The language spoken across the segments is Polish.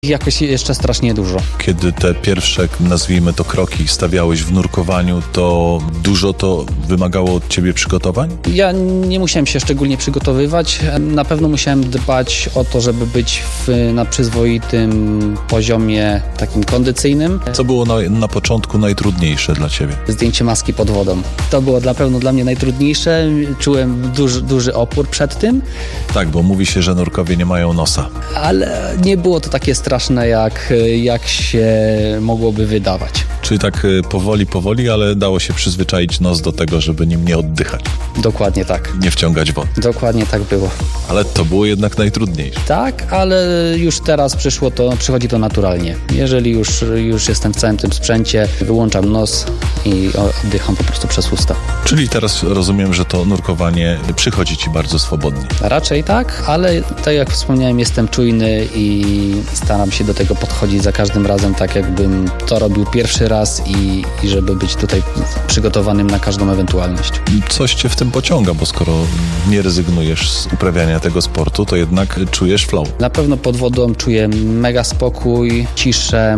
Jakoś jeszcze strasznie dużo. Kiedy te pierwsze, nazwijmy to, kroki stawiałeś w nurkowaniu, to dużo to wymagało od ciebie przygotowań? Ja nie musiałem się szczególnie przygotowywać. Na pewno musiałem dbać o to, żeby być na przyzwoitym poziomie takim kondycyjnym. Co było na początku najtrudniejsze dla ciebie? Zdjęcie maski pod wodą. To było na pewno dla mnie najtrudniejsze. Czułem duży opór przed tym. Tak, bo mówi się, że nurkowie nie mają nosa. Ale nie było to takie straszne, jak się mogłoby wydawać. Czyli tak powoli, ale dało się przyzwyczaić nos do tego, żeby nim nie oddychać. Dokładnie tak. Nie wciągać wody. Dokładnie tak było. Ale to było jednak najtrudniejsze. Tak, ale już teraz przychodzi to naturalnie. Jeżeli już jestem w całym tym sprzęcie, wyłączam nos i oddycham po prostu przez usta. Czyli teraz rozumiem, że to nurkowanie przychodzi ci bardzo swobodnie. Raczej tak, ale tak jak wspomniałem, jestem czujny i staram się do tego podchodzić za każdym razem tak, jakbym to robił pierwszy raz i żeby być tutaj przygotowanym na każdą ewentualność. Coś cię w tym pociąga, bo skoro nie rezygnujesz z uprawiania tego sportu, to jednak czujesz flow. Na pewno pod wodą czuję mega spokój, ciszę,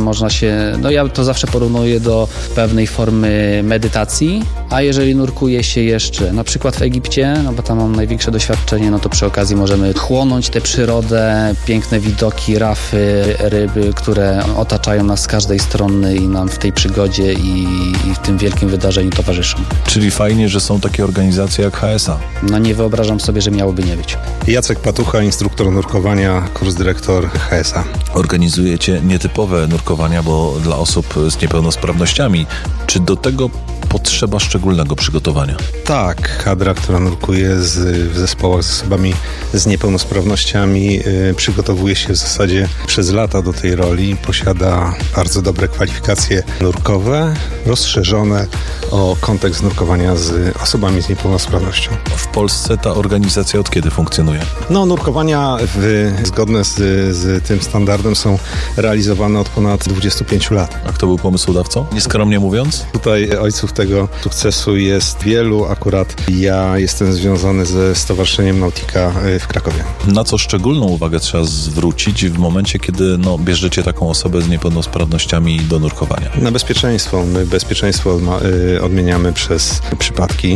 ja to zawsze porównuję do pewnej formy medytacji, a jeżeli nurkuje się jeszcze, na przykład w Egipcie, no bo tam mam największe doświadczenie, no to przy okazji możemy chłonąć tę przyrodę, piękne widoki, rafy, ryby, które otaczają nas z każdej strony i nam w tej przygodzie i w tym wielkim wydarzeniu towarzyszą. Czyli fajnie, że są takie organizacje jak HSA. No nie wyobrażam sobie, że miałoby nie być. Jacek Patucha, instruktor nurkowania, kurs dyrektor HSA. Organizujecie nietypowe nurkowania, bo dla osób z niepełnosprawnościami. Czy do tego potrzeba szczególnego przygotowania? Tak, kadra, która nurkuje w zespołach z osobami z niepełnosprawnościami, przygotowuje się w zasadzie przez lata do tej roli, posiada bardzo dobre kwalifikacje nurkowe, rozszerzone o kontekst nurkowania z osobami z niepełnosprawnością. W Polsce ta organizacja od kiedy funkcjonuje? Nurkowania zgodne z tym standardem są realizowane od ponad 25 lat. A kto był pomysłodawcą? Nieskromnie mówiąc? Tutaj ojców tego sukcesu jest wielu. Akurat ja jestem związany ze Stowarzyszeniem Nautika w Krakowie. Na co szczególną uwagę trzeba zwrócić w momencie, kiedy bierzecie taką osobę z niepełnosprawnościami do nurkowania? Na bezpieczeństwo. My bezpieczeństwo odmieniamy przez przypadki.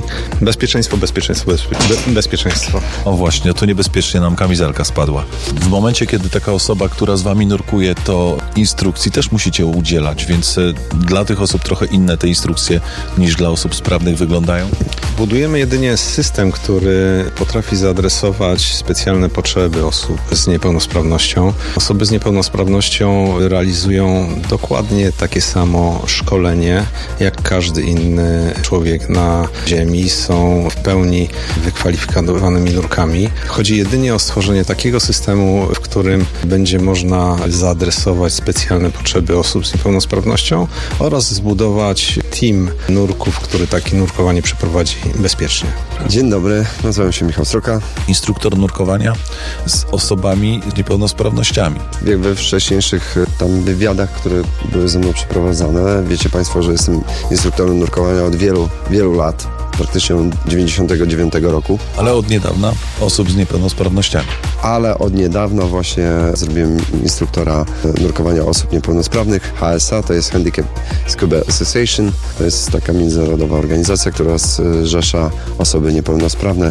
Bezpieczeństwo. O właśnie, to niebezpiecznie nam kamizelka spadła. W momencie, kiedy taka osoba, która z wami nurkuje, to instrukcji też musicie udzielać, więc dla tych osób trochę inne te instrukcje niż dla osób sprawnych wyglądają? Budujemy jedynie system, który potrafi zaadresować specjalne potrzeby osób z niepełnosprawnością. Osoby z niepełnosprawnością realizują dokładnie takie samo szkolenie, jak każdy inny człowiek na ziemi. Są w pełni wykwalifikowanymi nurkami. Chodzi jedynie o stworzenie takiego systemu, w którym będzie można zaadresować specjalne potrzeby osób z niepełnosprawnością oraz zbudować team nurków, który takie nurkowanie przeprowadzi bezpiecznie. Dzień dobry, nazywam się Michał Sroka. Instruktor nurkowania z osobami z niepełnosprawnościami. Jak we wcześniejszych tam wywiadach, które były ze mną przeprowadzane, wiecie Państwo, że jestem instruktorem nurkowania od wielu lat. Praktycznie od 99 roku. Ale od niedawna osób z niepełnosprawnościami. Ale od niedawna właśnie zrobiłem instruktora nurkowania osób niepełnosprawnych. HSA to jest Handicap Scuba Association. To jest taka międzynarodowa organizacja, która zrzesza osoby niepełnosprawne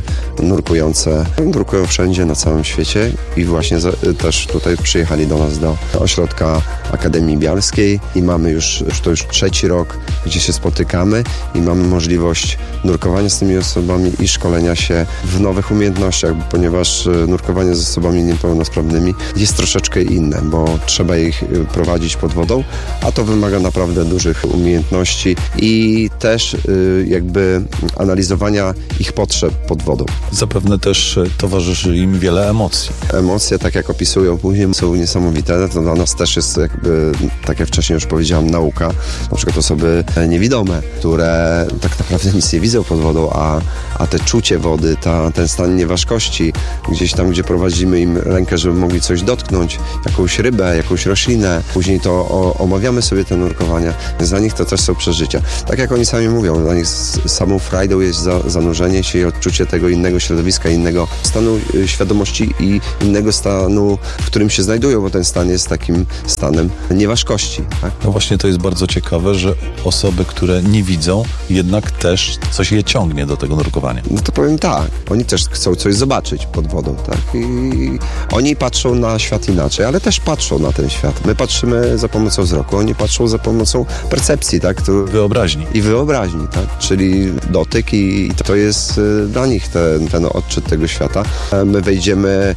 nurkują wszędzie na całym świecie i właśnie też tutaj przyjechali do nas do ośrodka Akademii Bialskiej i mamy już trzeci rok, gdzie się spotykamy i mamy możliwość nurkowania z tymi osobami i szkolenia się w nowych umiejętnościach, ponieważ nurkowanie z osobami niepełnosprawnymi jest troszeczkę inne, bo trzeba ich prowadzić pod wodą, a to wymaga naprawdę dużych umiejętności i też jakby analizowania ich potrzeb pod wodą. Zapewne też towarzyszy im wiele emocji. Emocje, tak jak opisują później, są niesamowite. To dla nas też jest jakby, tak jak wcześniej już powiedziałam, nauka. Na przykład osoby niewidome, które tak naprawdę nic nie widzą pod wodą, a te czucie wody, ten stan nieważkości, gdzieś tam, gdzie prowadzimy im rękę, żeby mogli coś dotknąć, jakąś rybę, jakąś roślinę, później to omawiamy sobie te nurkowania, więc dla nich to też są przeżycia. Tak jak oni sami mówią, dla nich samą frajdą jest zanurzenie się i odczucie tego innego środowiska, innego stanu świadomości i innego stanu, w którym się znajdują, bo ten stan jest takim stanem nieważkości. Tak? No właśnie to jest bardzo ciekawe, że osoby, które nie widzą, jednak też coś je ciągnie do tego nurkowania. No to powiem tak, oni też chcą coś zobaczyć pod wodą, tak? I oni patrzą na świat inaczej, ale też patrzą na ten świat. My patrzymy za pomocą wzroku, oni patrzą za pomocą percepcji, tak? Wyobraźni. I wyobraźni, tak? Czyli dotyk i to jest dla nich ten odczyt tego świata. My wejdziemy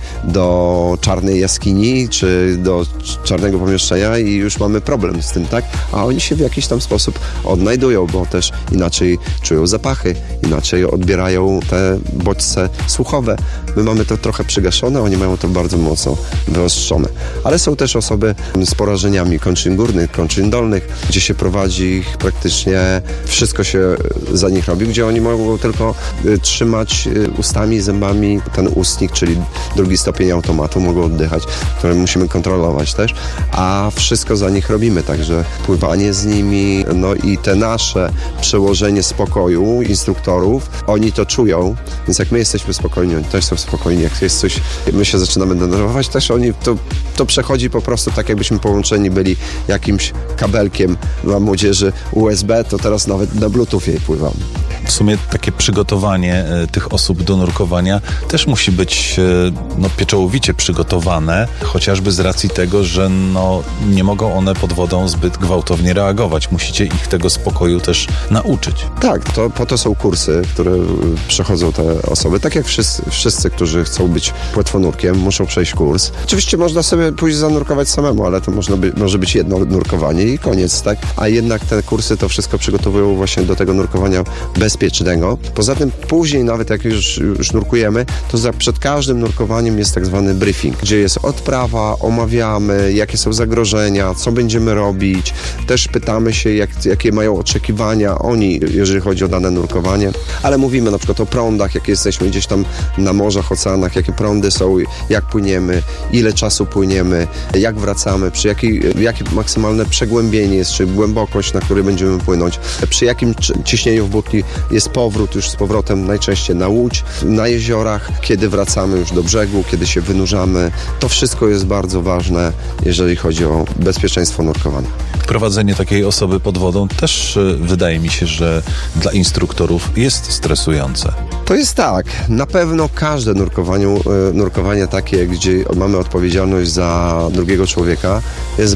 do czarnej jaskini, czy do czarnego pomieszczenia i już mamy problem z tym, tak? A oni się w jakiś tam sposób odnajdują, bo też inaczej czują zapachy, inaczej odbierają te bodźce słuchowe. My mamy to trochę przygaszone, oni mają to bardzo mocno wyostrzone. Ale są też osoby z porażeniami kończyn górnych, kończyn dolnych, gdzie się prowadzi ich praktycznie, wszystko się za nich robi, gdzie oni mogą tylko trzymać ustami, zębami ten ustnik, czyli drugi stopień automatu, mogą oddychać, które musimy kontrolować też, a wszystko za nich robimy, także pływanie z nimi, no i te nasze przełożenie spokoju instruktorów, oni to czują, więc jak my jesteśmy spokojni, oni też są spokojni, jak jest coś, my się zaczynamy denerwować, też oni, to przechodzi po prostu tak, jakbyśmy połączeni byli jakimś kabelkiem dla młodzieży USB, to teraz nawet na Bluetoothie pływamy. W sumie takie przygotowanie tych osób do nurkowania też musi być pieczołowicie przygotowane, chociażby z racji tego, że nie mogą one pod wodą zbyt gwałtownie reagować. Musicie ich tego spokoju też nauczyć. Tak, po to są kursy, które przechodzą te osoby. Tak jak wszyscy, którzy chcą być płetwonurkiem, muszą przejść kurs. Oczywiście można sobie pójść zanurkować samemu, ale to może być jedno nurkowanie i koniec, tak? A jednak te kursy to wszystko przygotowują właśnie do tego nurkowania bezpiecznego. Poza tym później, nawet jak już nurkujemy, to przed każdym nurkowaniem jest tak zwany briefing, gdzie jest odprawa, omawiamy, jakie są zagrożenia, co będziemy robić. Też pytamy się, jakie mają oczekiwania oni, jeżeli chodzi o dane nurkowanie. Ale mówimy na przykład o prądach, jak jesteśmy gdzieś tam na morzach, oceanach, jakie prądy są, jak płyniemy, ile czasu płyniemy, jak wracamy, jakie maksymalne przegłębienie jest, czy głębokość, na której będziemy płynąć, przy jakim ciśnieniu w butli jest powrót już z powrotem najczęściej na łódź, na jeziorach, kiedy wracamy już do brzegu, kiedy się wynurzamy. To wszystko jest bardzo ważne, jeżeli chodzi o bezpieczeństwo nurkowania. Prowadzenie takiej osoby pod wodą też wydaje mi się, że dla instruktorów jest stresujące. To jest tak. Na pewno każde nurkowanie takie, gdzie mamy odpowiedzialność za drugiego człowieka, jest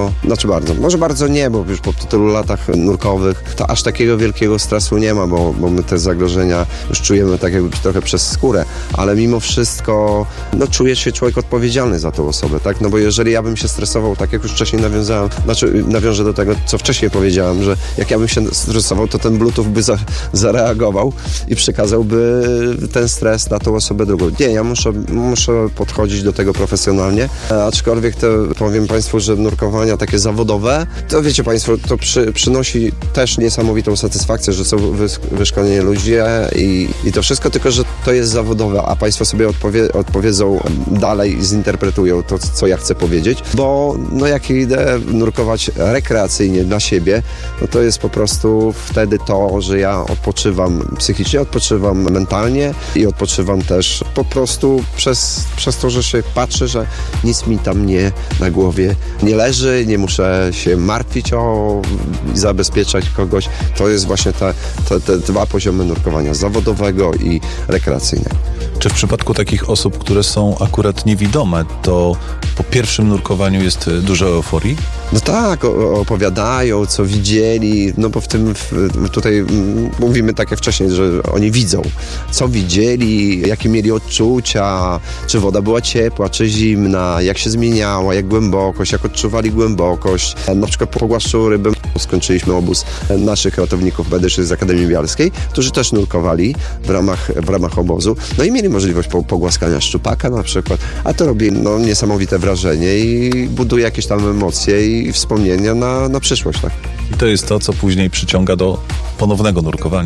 może bardzo nie, bo już po tylu latach nurkowych to aż takiego wielkiego stresu nie ma, bo my te zagrożenia już czujemy tak jakby trochę przez skórę, ale mimo wszystko czuje się człowiek odpowiedzialny za tą osobę, tak? No bo jeżeli ja bym się stresował, tak jak już wcześniej nawiążę do tego, co wcześniej powiedziałem, że jak ja bym się stresował, to ten Bluetooth by zareagował i przekazałby ten stres na tą osobę drugą. Nie, ja muszę podchodzić do tego profesjonalnie, aczkolwiek powiem Państwu, że nurkowania takie zawodowe, to wiecie Państwo, to przynosi też niesamowitą satysfakcję, że są wyszkoleni ludzie i to wszystko, tylko że to jest zawodowe, a Państwo sobie odpowiedzą dalej i zinterpretują to, co ja chcę powiedzieć, bo jak idę nurkować rekreacyjnie dla siebie, to jest po prostu wtedy to, że ja odpoczywam psychicznie, odpoczywam mentalnie i odpoczywam też po prostu przez to, że się patrzę, że nic mi tam na głowie nie leży, nie muszę się martwić i zabezpieczać kogoś. To jest właśnie te dwa poziomy nurkowania, zawodowego i rekreacyjnego. Czy w przypadku takich osób, które są akurat niewidome, to po pierwszym nurkowaniu jest dużo euforii? No tak, opowiadają, co widzieli, bo tutaj mówimy tak jak wcześniej, że oni widzą, co widzieli, jakie mieli odczucia, czy woda była ciepła, czy zimna, jak się zmieniała, jak głębokość, jak odczuwali głębokość. Na przykład po Głaszczu Ryby skończyliśmy obóz naszych ratowników medycznych z Akademii Bialskiej, którzy też nurkowali w ramach obozu, i mieli możliwość pogłaskania szczupaka na przykład, a to robi niesamowite wrażenie i buduje jakieś tam emocje i wspomnienia na przyszłość. Tak? I to jest to, co później przyciąga do ponownego nurkowania.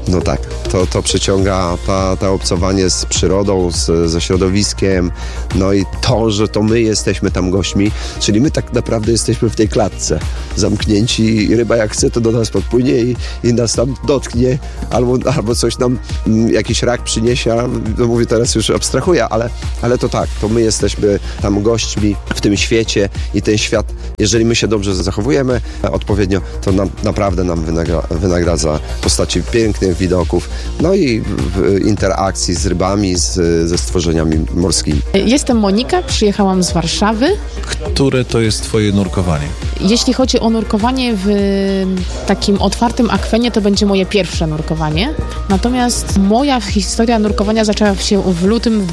No tak, to przyciąga to obcowanie z przyrodą, ze środowiskiem, no i to, że to my jesteśmy tam gośćmi, czyli my tak naprawdę jesteśmy w tej klatce zamknięci i ryba jak chce, to do nas podpłynie i nas tam dotknie, albo coś nam, jakiś rak przyniesie, no mówię teraz już abstrahuję, ale to tak, to my jesteśmy tam gośćmi w tym świecie i ten świat, jeżeli my się dobrze zachowujemy odpowiednio, to naprawdę nam wynagradza w postaci pięknych widoków, no i w interakcji z rybami, ze stworzeniami morskimi. Jestem Monika, przyjechałam z Warszawy. Które to jest twoje nurkowanie? Jeśli chodzi o nurkowanie w takim otwartym akwenie, to będzie moje pierwsze nurkowanie. Natomiast moja historia nurkowania zaczęła się w lutym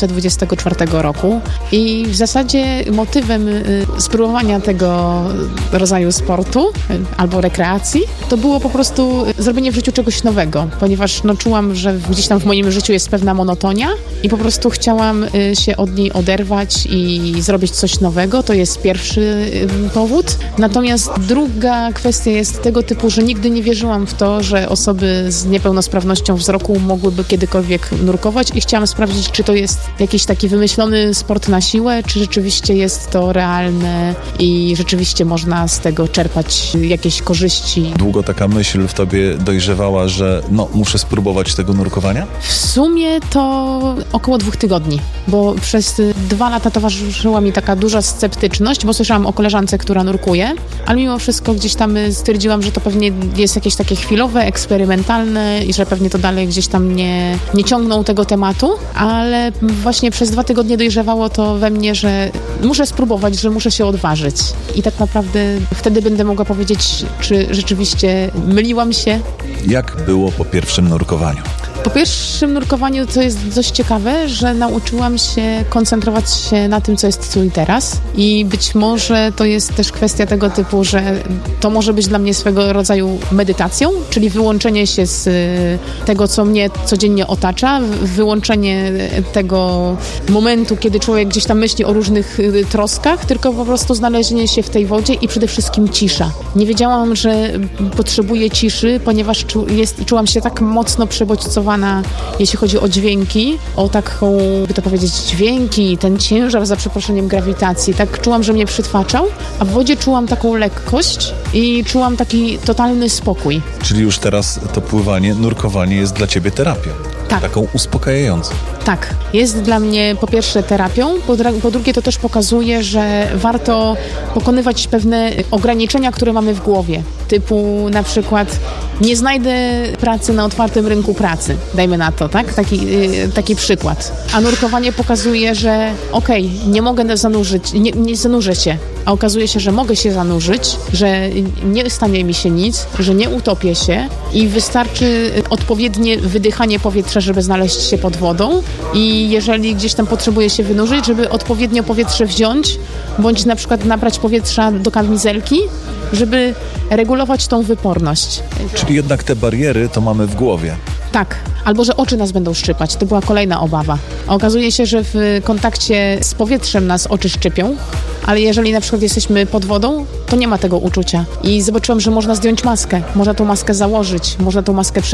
2024 roku i w zasadzie motywem spróbowania tego rodzaju sportu albo rekreacji to było po prostu zrobienie w życiu czegoś nowego, ponieważ czułam, że gdzieś tam w moim życiu jest pewna monotonia i po prostu chciałam się od niej oderwać i zrobić coś nowego. To jest pierwszy powód. Natomiast druga kwestia jest tego typu, że nigdy nie wierzyłam w to, że osoby z niepełnosprawnością wzroku mogłyby kiedykolwiek nurkować i chciałam sprawdzić, czy to jest jakiś taki wymyślony sport na siłę, czy rzeczywiście jest to realne i rzeczywiście można z tego czerpać jakieś korzyści. Długo taka myśl w tobie dojrzewała, że muszę spróbować tego nurkowania? W sumie to około 2 tygodni, bo przez 2 lata towarzyszyła mi taka duża sceptyczność, bo słyszałam o koleżance, która nurkuje, ale mimo wszystko gdzieś tam stwierdziłam, że to pewnie jest jakieś takie chwilowe, eksperymentalne i że pewnie to dalej gdzieś tam nie ciągną tego tematu, ale właśnie przez 2 tygodnie dojrzewało to we mnie, że muszę spróbować, że muszę się odważyć. I tak naprawdę wtedy będę mogła powiedzieć, czy rzeczywiście myliłam się. Jak było po pierwszym nurkowaniu? Po pierwszym nurkowaniu, co jest dość ciekawe, że nauczyłam się koncentrować się na tym, co jest tu i teraz. I być może to jest też kwestia tego typu, że to może być dla mnie swego rodzaju medytacją, czyli wyłączenie się z tego, co mnie codziennie otacza, wyłączenie tego momentu, kiedy człowiek gdzieś tam myśli o różnych troskach, tylko po prostu znalezienie się w tej wodzie i przede wszystkim cisza. Nie wiedziałam, że potrzebuję ciszy, ponieważ czułam się tak mocno przebodźcowana, jeśli chodzi o dźwięki, o taką, by to powiedzieć, dźwięki, ten ciężar, za przeproszeniem, grawitacji. Tak czułam, że mnie przytwaczał, a w wodzie czułam taką lekkość i czułam taki totalny spokój. Czyli już teraz to pływanie, nurkowanie jest dla ciebie terapią. Tak. Taką uspokajającą. Tak. Jest dla mnie po pierwsze terapią, po drugie to też pokazuje, że warto pokonywać pewne ograniczenia, które mamy w głowie. Typu na przykład nie znajdę pracy na otwartym rynku pracy. Dajmy na to, tak? Taki przykład. A nurkowanie pokazuje, że nie mogę zanurzyć, nie zanurzę się. A okazuje się, że mogę się zanurzyć, że nie stanie mi się nic, że nie utopię się i wystarczy odpowiednie wydychanie powietrza, żeby znaleźć się pod wodą i jeżeli gdzieś tam potrzebuję się wynurzyć, żeby odpowiednio powietrze wziąć, bądź na przykład nabrać powietrza do kamizelki, żeby regulować tą wyporność. Czyli jednak te bariery to mamy w głowie. Tak, albo że oczy nas będą szczypać. To była kolejna obawa. A okazuje się, że w kontakcie z powietrzem nas oczy szczypią, ale jeżeli na przykład jesteśmy pod wodą, to nie ma tego uczucia. I zobaczyłam, że można zdjąć maskę, można tą maskę założyć, można tą maskę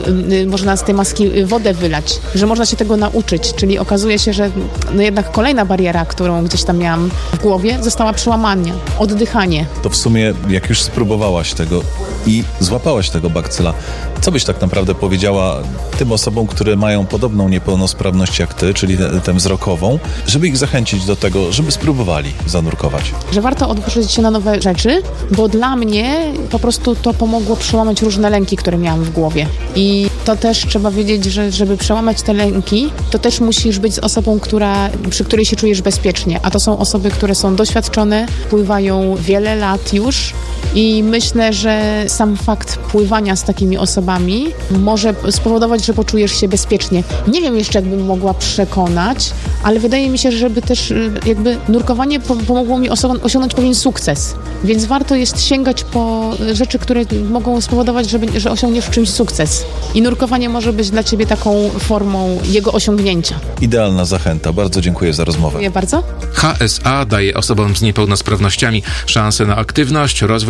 można z tej maski wodę wylać, że można się tego nauczyć. Czyli okazuje się, że jednak kolejna bariera, którą gdzieś tam miałam w głowie, została przełamana. Oddychanie. To w sumie, jak już spróbowałaś tego i złapałaś tego bakcyla, co byś tak naprawdę powiedziała tym osobom, które mają podobną niepełnosprawność jak ty, czyli tę wzrokową, żeby ich zachęcić do tego, żeby spróbowali zanurkować? Że warto odważyć się na nowe rzeczy, bo dla mnie po prostu to pomogło przełamać różne lęki, które miałam w głowie. I to też trzeba wiedzieć, że żeby przełamać te lęki, to też musisz być z osobą, przy której się czujesz bezpiecznie. A to są osoby, które są doświadczone, pływają wiele lat już i myślę, że sam fakt pływania z takimi osobami może spowodować, że poczujesz się bezpiecznie. Nie wiem jeszcze, jakbym mogła przekonać, ale wydaje mi się, żeby też nurkowanie pomogło mi osiągnąć pewien sukces. Więc warto jest sięgać po rzeczy, które mogą spowodować, że osiągniesz w czymś sukces. I nurkowanie może być dla ciebie taką formą jego osiągnięcia. Idealna zachęta. Bardzo dziękuję za rozmowę. Dziękuję bardzo. HSA daje osobom z niepełnosprawnościami szansę na aktywność, rozwój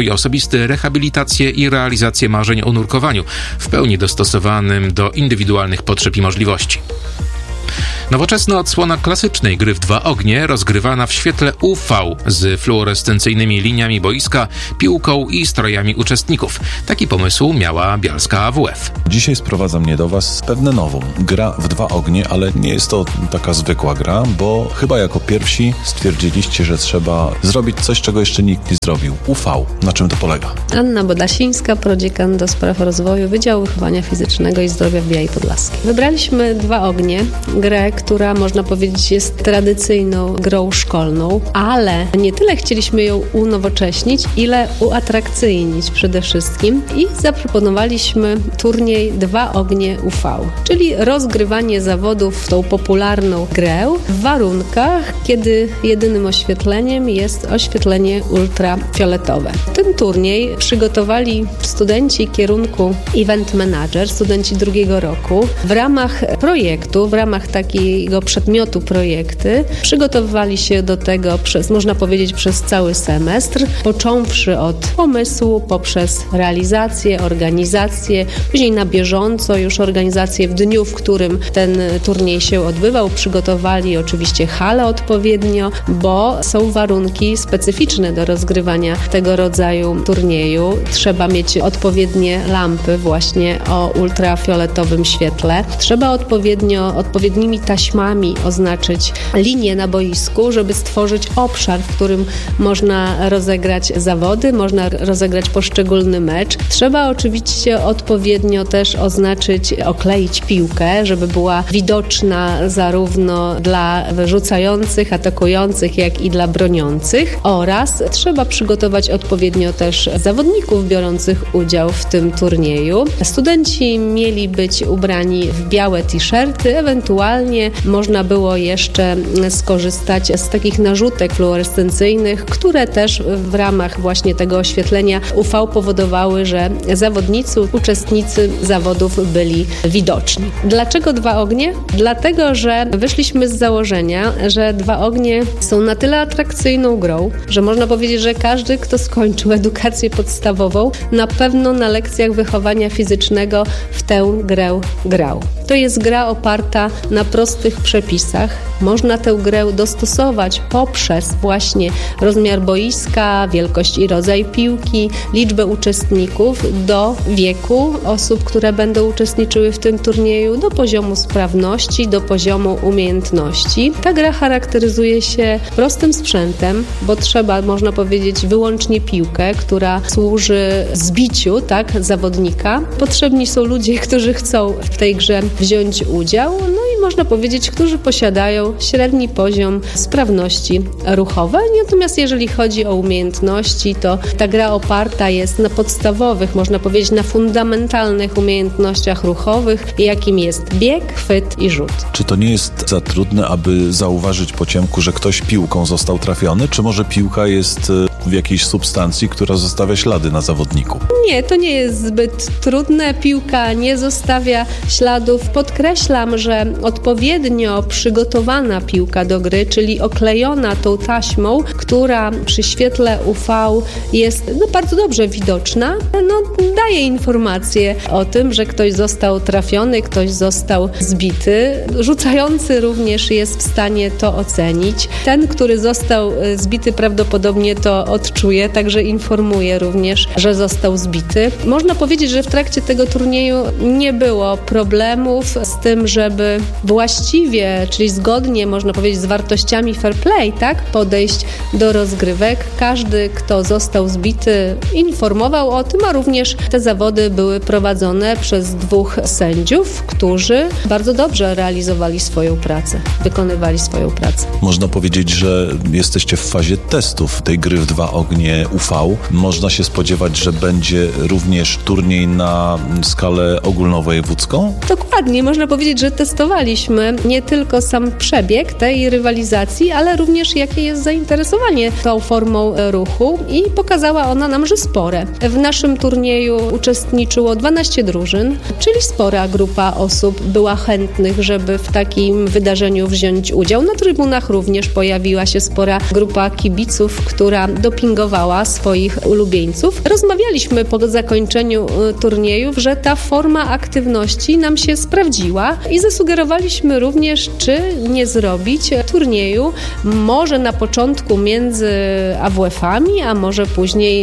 rozwój osobisty, rehabilitację i realizację marzeń o nurkowaniu, w pełni dostosowanym do indywidualnych potrzeb i możliwości. Nowoczesna odsłona klasycznej gry w 2 ognie, rozgrywana w świetle UV z fluorescencyjnymi liniami boiska, piłką i strojami uczestników. Taki pomysł miała bialska AWF. Dzisiaj sprowadza mnie do Was pewne nowum. Gra w 2 ognie, ale nie jest to taka zwykła gra, bo chyba jako pierwsi stwierdziliście, że trzeba zrobić coś, czego jeszcze nikt nie zrobił. UV. Na czym to polega? Anna Bodasińska, prodziekan do spraw rozwoju Wydziału Wychowania Fizycznego i Zdrowia w Białej Podlaskiej. Wybraliśmy 2 ognie, grę, która można powiedzieć jest tradycyjną grą szkolną, ale nie tyle chcieliśmy ją unowocześnić, ile uatrakcyjnić przede wszystkim i zaproponowaliśmy turniej 2 ognie UV, czyli rozgrywanie zawodów w tą popularną grę w warunkach, kiedy jedynym oświetleniem jest oświetlenie ultrafioletowe. Ten turniej przygotowali studenci kierunku Event Manager, studenci 2. roku. W ramach projektu, w ramach takiego przedmiotu projekty, przygotowywali się do tego można powiedzieć, przez cały semestr, począwszy od pomysłu, poprzez realizację, organizację, później na bieżąco już organizację w dniu, w którym ten turniej się odbywał. Przygotowali oczywiście halę odpowiednio, bo są warunki specyficzne do rozgrywania tego rodzaju turnieju. Trzeba mieć odpowiednie lampy właśnie o ultrafioletowym świetle. Trzeba odpowiednimi taśmami oznaczyć linię na boisku, żeby stworzyć obszar, w którym można rozegrać zawody, można rozegrać poszczególny mecz. Trzeba oczywiście odpowiednio też okleić piłkę, żeby była widoczna zarówno dla rzucających, atakujących, jak i dla broniących, oraz trzeba przygotować odpowiednio też zawodników biorących udział w tym turnieju. Studenci mieli być ubrani w białe t-shirty, ewentualnie można było jeszcze skorzystać z takich narzutek fluorescencyjnych, które też w ramach właśnie tego oświetlenia UV powodowały, że uczestnicy zawodów byli widoczni. Dlaczego 2 ognie? Dlatego, że wyszliśmy z założenia, że 2 ognie są na tyle atrakcyjną grą, że można powiedzieć, że każdy, kto skończył edukację podstawową, na pewno na lekcjach wychowania fizycznego w tę grę grał. To jest gra oparta na prostych przepisach. Można tę grę dostosować poprzez właśnie rozmiar boiska, wielkość i rodzaj piłki, liczbę uczestników do wieku osób, które będą uczestniczyły w tym turnieju, do poziomu sprawności, do poziomu umiejętności. Ta gra charakteryzuje się prostym sprzętem, bo trzeba, można powiedzieć, wyłącznie piłkę, która służy zbiciu zawodnika. Potrzebni są ludzie, którzy chcą w tej grze wziąć udział, no i można powiedzieć, którzy posiadają średni poziom sprawności ruchowej. Natomiast jeżeli chodzi o umiejętności, to ta gra oparta jest na podstawowych, można powiedzieć, na fundamentalnych umiejętnościach ruchowych, jakim jest bieg, chwyt i rzut. Czy to nie jest za trudne, aby zauważyć po ciemku, że ktoś piłką został trafiony? Czy może piłka jest w jakiejś substancji, która zostawia ślady na zawodniku? Nie, to nie jest zbyt trudne. Piłka nie zostawia śladów. Podkreślam, że odpowiednio przygotowana piłka do gry, czyli oklejona tą taśmą, która przy świetle UV jest bardzo dobrze widoczna, daje informację o tym, że ktoś został trafiony, ktoś został zbity. Rzucający również jest w stanie to ocenić. Ten, który został zbity, prawdopodobnie to odczuje, także informuje również, że został zbity. Można powiedzieć, że w trakcie tego turnieju nie było problemów z tym, żeby właściwie, czyli zgodnie, można powiedzieć, z wartościami fair play, podejść do rozgrywek. Każdy, kto został zbity, informował o tym, a również te zawody były prowadzone przez 2 sędziów, którzy bardzo dobrze realizowali swoją pracę, wykonywali swoją pracę. Można powiedzieć, że jesteście w fazie testów tej gry w 2 ognie UV. Można się spodziewać, że będzie również turniej na skalę ogólnowojewódzką? Dokładnie. Można powiedzieć, że testowaliśmy nie tylko sam przebieg tej rywalizacji, ale również jakie jest zainteresowanie tą formą ruchu i pokazała ona nam, że spore. W naszym turnieju uczestniczyło 12 drużyn, czyli spora grupa osób była chętnych, żeby w takim wydarzeniu wziąć udział. Na trybunach również pojawiła się spora grupa kibiców, która dopingowała swoich ulubieńców. Rozmawialiśmy po zakończeniu turniejów, że ta forma aktywności nam się sprawdziła i zasugerowaliśmy również, czy nie zrobić turnieju może na początku między AWF-ami, a może później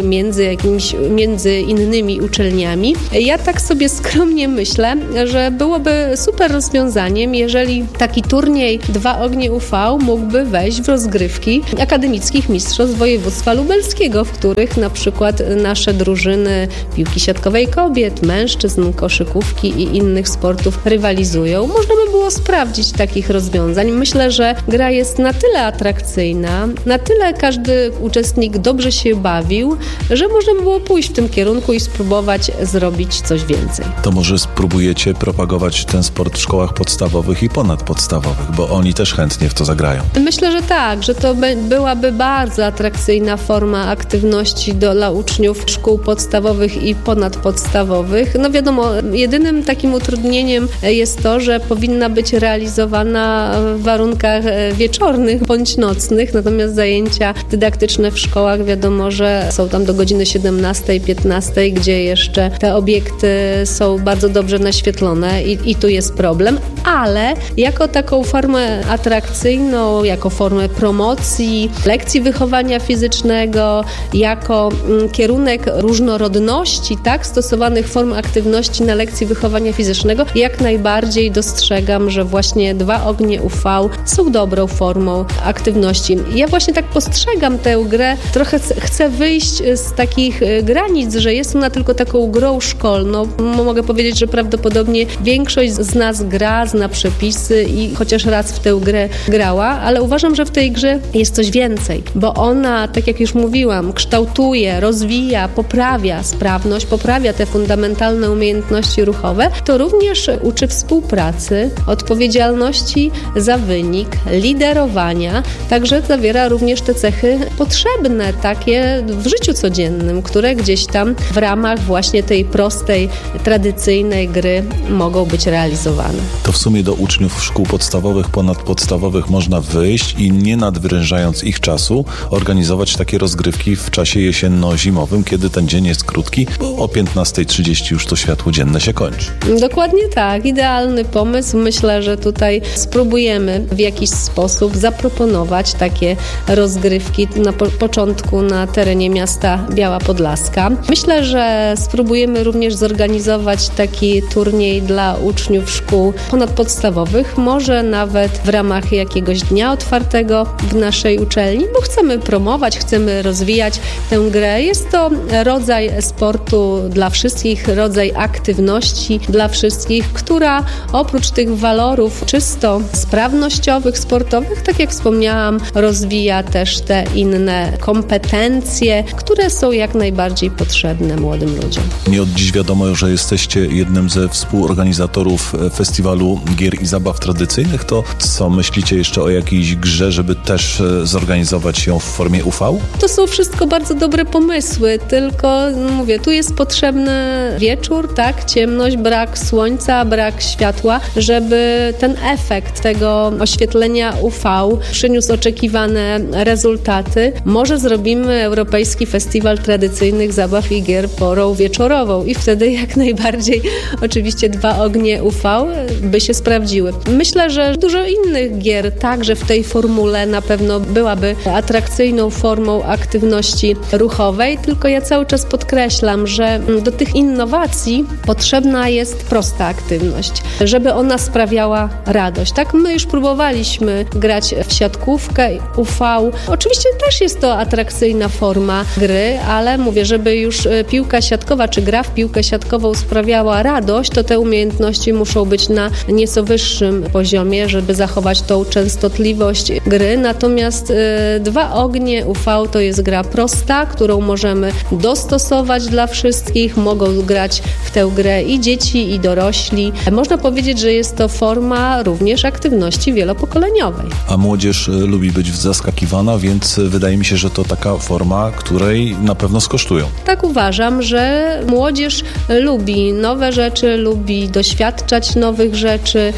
między innymi uczelniami. Ja tak sobie skromnie myślę, że byłoby super rozwiązaniem, jeżeli taki turniej 2 ognie UV mógłby wejść w rozgrywki akademickich mistrzostw województwa lubelskiego, w których na przykład nasze drużyny piłki siatkowej kobiet, mężczyzn, koszykówki i innych sportów rywalizują. Można by było sprawdzić takich rozwiązań. Myślę, że gra jest na tyle atrakcyjna, na tyle każdy uczestnik dobrze się bawił, że można by było pójść w tym kierunku i spróbować zrobić coś więcej. To może spróbujecie propagować ten sport w szkołach podstawowych i ponadpodstawowych, bo oni też chętnie w to zagrają. Myślę, że tak, że to byłaby bardzo atrakcyjna forma aktywności dla uczniów szkół podstawowych i ponadpodstawowych. No wiadomo, jedynym takim utrudnieniem jest to, że powinna być realizowana w warunkach wieczornych bądź nocnych, natomiast zajęcia dydaktyczne w szkołach wiadomo, że są tam do godziny 17, 15, gdzie jeszcze te obiekty są bardzo dobrze naświetlone i tu jest problem, ale jako taką formę atrakcyjną, jako formę promocji, lekcji wychowania fizycznego, jako kierunek różnorodności, tak, stosowanych form aktywności na lekcji wychowania fizycznego, jak najbardziej dostrzegam, że właśnie 2 ognie UV są dobrą formą aktywności. Ja właśnie tak postrzegam tę grę, trochę chcę wyjść z takich granic, że jest ona tylko taką grą szkolną. Mogę powiedzieć, że prawdopodobnie większość z nas zna przepisy i chociaż raz w tę grę grała, ale uważam, że w tej grze jest coś więcej, bo ona, tak jak już mówiłam, kształtuje, rozwija, poprawia sprawność, poprawia te fundamentalne umiejętności ruchowe, to również uczy współpracy, odpowiedzialności za wynik, liderowania, także zawiera również te cechy potrzebne takie w życiu codziennym, które gdzieś tam w ramach właśnie tej prostej, tradycyjnej gry mogą być realizowane. To w sumie do uczniów szkół podstawowych, ponadpodstawowych można wyjść i nie nadwyrężając ich czasu organizować takie rozgrywki w czasie jesienno-zimowym, kiedy ten dzień jest krótki, bo o 15:30 już to światło dzienne się kończy. Dokładnie tak. Idealny pomysł. Myślę, że tutaj spróbujemy w jakiś sposób zaproponować takie rozgrywki na początku na terenie miasta Biała Podlaska. Myślę, że spróbujemy również zorganizować taki turniej dla uczniów szkół ponadpodstawowych, może nawet w ramach jakiegoś dnia otwartego w naszej uczelni, bo chcemy promować, chcemy rozwijać tę grę. Jest to rodzaj sportu dla wszystkich, rodzaj aktywności dla wszystkich, która oprócz tych walorów czysto sprawnościowych, sportowych, tak jak wspomniałam, rozwija też te inne kompetencje, które są jak najbardziej potrzebne młodym ludziom. Nie od dziś wiadomo, że jesteście jednym ze współorganizatorów Festiwalu Gier i Zabaw Tradycyjnych. To co, myślicie jeszcze o jakiejś grze, żeby też zorganizować ją w formie UV? To są wszystko bardzo dobre pomysły, tylko mówię, tu jest potrzebny wieczór, tak, ciemność, brak słońca, brak światła, żeby ten efekt tego oświetlenia UV przyniósł oczekiwane rezultaty. Może zrobimy Europejski Festiwal Tradycyjnych Zabaw i Gier porą wieczorową i wtedy jak najbardziej oczywiście 2 ognie UV by się sprawdziły. Myślę, że dużo innych gier także w tej formule na pewno byłaby atrakcyjną formą aktywności ruchowej, tylko ja cały czas podkreślam, że do tych innowacji potrzebna jest prosta aktywność, żeby ona sprawiała radość. Tak, my już próbowaliśmy grać w siatkówkę UV. Oczywiście też jest to atrakcyjna forma gry, ale mówię, żeby już piłka siatkowa czy gra w piłkę siatkową sprawiała radość, to te umiejętności muszą być na nieco wyższym poziomie, żeby zachować tą częstotliwość gry. Natomiast 2 ognie UV to jest gra prosta, którą możemy dostosować dla wszystkich. Mogą grać w tę grę i dzieci, i dorośli. Można powiedzieć, że jest to forma również aktywności wielopokoleniowej. A młodzież lubi być zaskakiwana, więc wydaje mi się, że to taka forma, której na pewno skosztują. Tak uważam, że młodzież lubi nowe rzeczy, lubi doświadczać nowych rzeczy,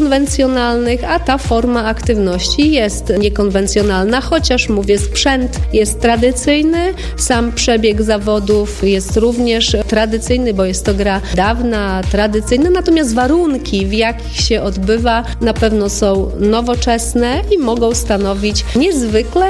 niekonwencjonalnych, a ta forma aktywności jest niekonwencjonalna, chociaż mówię, sprzęt jest tradycyjny, sam przebieg zawodów jest również tradycyjny, bo jest to gra dawna, tradycyjna, natomiast warunki, w jakich się odbywa, na pewno są nowoczesne i mogą stanowić niezwykle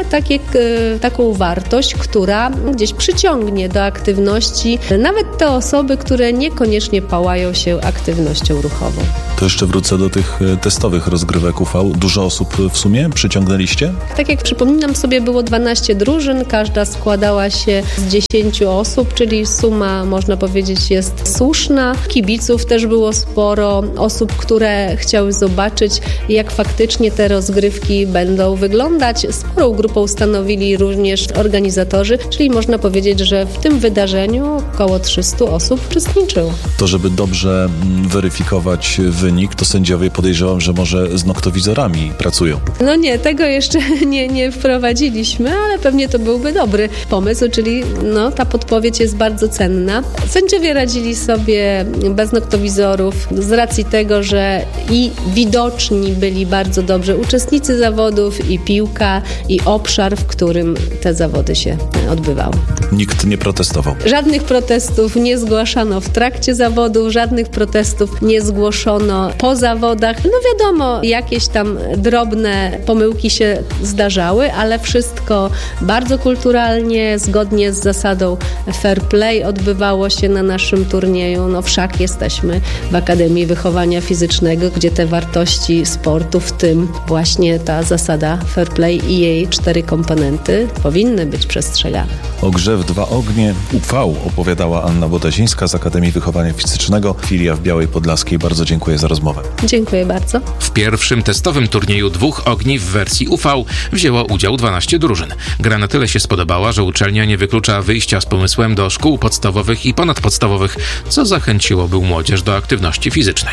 taką wartość, która gdzieś przyciągnie do aktywności nawet te osoby, które niekoniecznie pałają się aktywnością ruchową. To jeszcze wrócę do tych testowych rozgrywek UV. Dużo osób w sumie przyciągnęliście? Tak jak przypominam sobie, było 12 drużyn, każda składała się z 10 osób, czyli suma, można powiedzieć, jest słuszna. Kibiców też było sporo, osób, które chciały zobaczyć, jak faktycznie te rozgrywki będą wyglądać. Sporą grupą stanowili również organizatorzy, czyli można powiedzieć, że w tym wydarzeniu około 300 osób uczestniczyło. To, żeby dobrze weryfikować wynik, to sędziowie, podejrzewam, że może z noktowizorami pracują. No nie, tego jeszcze nie wprowadziliśmy, ale pewnie to byłby dobry pomysł, czyli ta podpowiedź jest bardzo cenna. Sędziowie radzili sobie bez noktowizorów z racji tego, że i widoczni byli bardzo dobrze uczestnicy zawodów, i piłka, i obszar, w którym te zawody się odbywały. Nikt nie protestował. Żadnych protestów nie zgłaszano w trakcie zawodów, żadnych protestów nie zgłoszono po zawodach. Wiadomo, jakieś tam drobne pomyłki się zdarzały, ale wszystko bardzo kulturalnie, zgodnie z zasadą fair play odbywało się na naszym turnieju. Wszak jesteśmy w Akademii Wychowania Fizycznego, gdzie te wartości sportu, w tym właśnie ta zasada fair play i jej 4 komponenty powinny być przestrzegane. O grze w 2 ognie UV opowiadała Anna Botazińska z Akademii Wychowania Fizycznego, filia w Białej Podlaskiej. Bardzo dziękuję za rozmowę. Dziękuję bardzo. W pierwszym testowym turnieju 2 ogni w wersji UV wzięło udział 12 drużyn. Gra na tyle się spodobała, że uczelnia nie wyklucza wyjścia z pomysłem do szkół podstawowych i ponadpodstawowych, co zachęciłoby młodzież do aktywności fizycznej.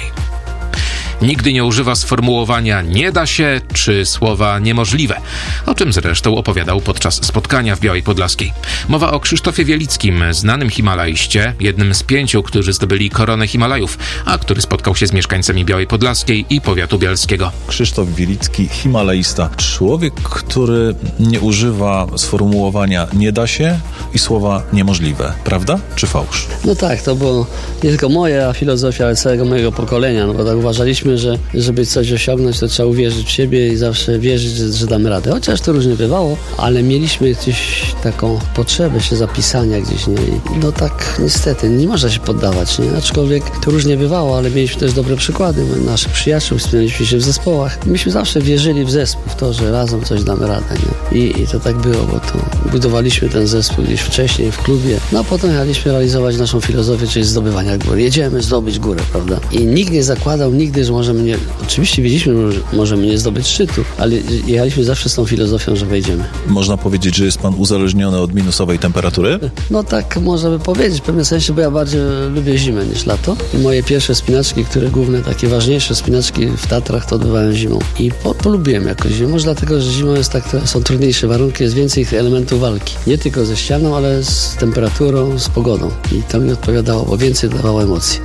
Nigdy nie używa sformułowania nie da się czy słowa niemożliwe, o czym zresztą opowiadał podczas spotkania w Białej Podlaskiej. Mowa o Krzysztofie Wielickim, znanym himalaiście, jednym z 5, którzy zdobyli koronę Himalajów, a który spotkał się z mieszkańcami Białej Podlaskiej i powiatu bielskiego. Krzysztof Wielicki, himalaista. Człowiek, który nie używa sformułowania nie da się i słowa niemożliwe. Prawda czy fałsz? No tak, to było nie tylko moja filozofia, ale całego mojego pokolenia, bo tak uważaliśmy, że żeby coś osiągnąć, to trzeba uwierzyć w siebie i zawsze wierzyć, że damy radę. Chociaż to różnie bywało, ale mieliśmy gdzieś taką potrzebę się zapisania gdzieś, nie? I tak niestety, nie można się poddawać, nie? Aczkolwiek to różnie bywało, ale mieliśmy też dobre przykłady. Naszych przyjaciół, wspieraliśmy się w zespołach. Myśmy zawsze wierzyli w zespół, w to, że razem coś damy radę, nie? I to tak było, bo to budowaliśmy ten zespół gdzieś wcześniej w klubie, a potem jechaliśmy realizować naszą filozofię, czyli zdobywania góry. Jedziemy zdobyć górę, prawda? I nikt nie zakładał nigdy, że możemy nie... Oczywiście wiedzieliśmy, że możemy nie zdobyć szczytu, ale jechaliśmy zawsze z tą filozofią, że wejdziemy. Można powiedzieć, że jest pan uzależniony od minusowej temperatury? No tak można by powiedzieć w pewnym sensie, bo ja bardziej lubię zimę niż lato. I moje pierwsze spinaczki, które główne, takie ważniejsze spinaczki w Tatrach, to odbywałem zimą. I polubiłem jakoś zimę. Może dlatego, że zimą jest są trudniejsze warunki, jest więcej elementów walki. Nie tylko ze ścianą, ale z temperaturą, z pogodą. I to mi odpowiadało, bo więcej dawało emocji.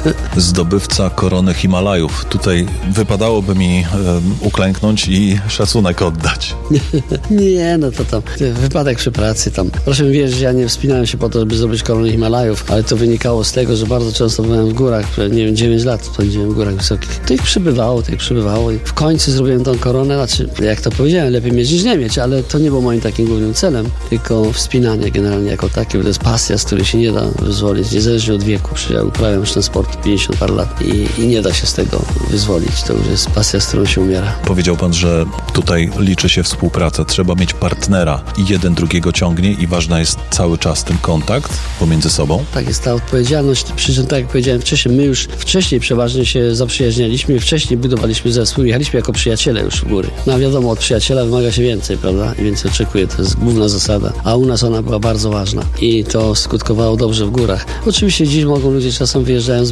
Zdobywca korony Himalajów. Tutaj wypadałoby mi uklęknąć i szacunek oddać. Nie, to tam wypadek przy pracy tam. Proszę mi wierzyć, że ja nie wspinałem się po to, żeby zdobyć koronę Himalajów, ale to wynikało z tego, że bardzo często byłem w górach, 9 lat spędziłem w górach wysokich. To ich przybywało i w końcu zrobiłem tą koronę, jak to powiedziałem, lepiej mieć niż nie mieć, ale to nie było moim takim głównym celem, tylko wspinanie generalnie jako takie, bo to jest pasja, z której się nie da wyzwolić, niezależnie od wieku. Ja uprawiam już ten sport 50 parę lat i nie da się z tego wyzwolić. To już jest pasja, z którą się umiera. Powiedział pan, że tutaj liczy się współpraca. Trzeba mieć partnera i jeden drugiego ciągnie i ważna jest cały czas ten kontakt pomiędzy sobą. Tak, jest ta odpowiedzialność. Przy czym, tak jak powiedziałem wcześniej, my już wcześniej przeważnie się zaprzyjaźnialiśmy, wcześniej budowaliśmy zespół, jechaliśmy jako przyjaciele już w góry. No a wiadomo, od przyjaciela wymaga się więcej, prawda? I więcej oczekuje, to jest główna zasada. A u nas ona była bardzo ważna i to skutkowało dobrze w górach. Oczywiście dziś mogą ludzie czasem wyjeżdżając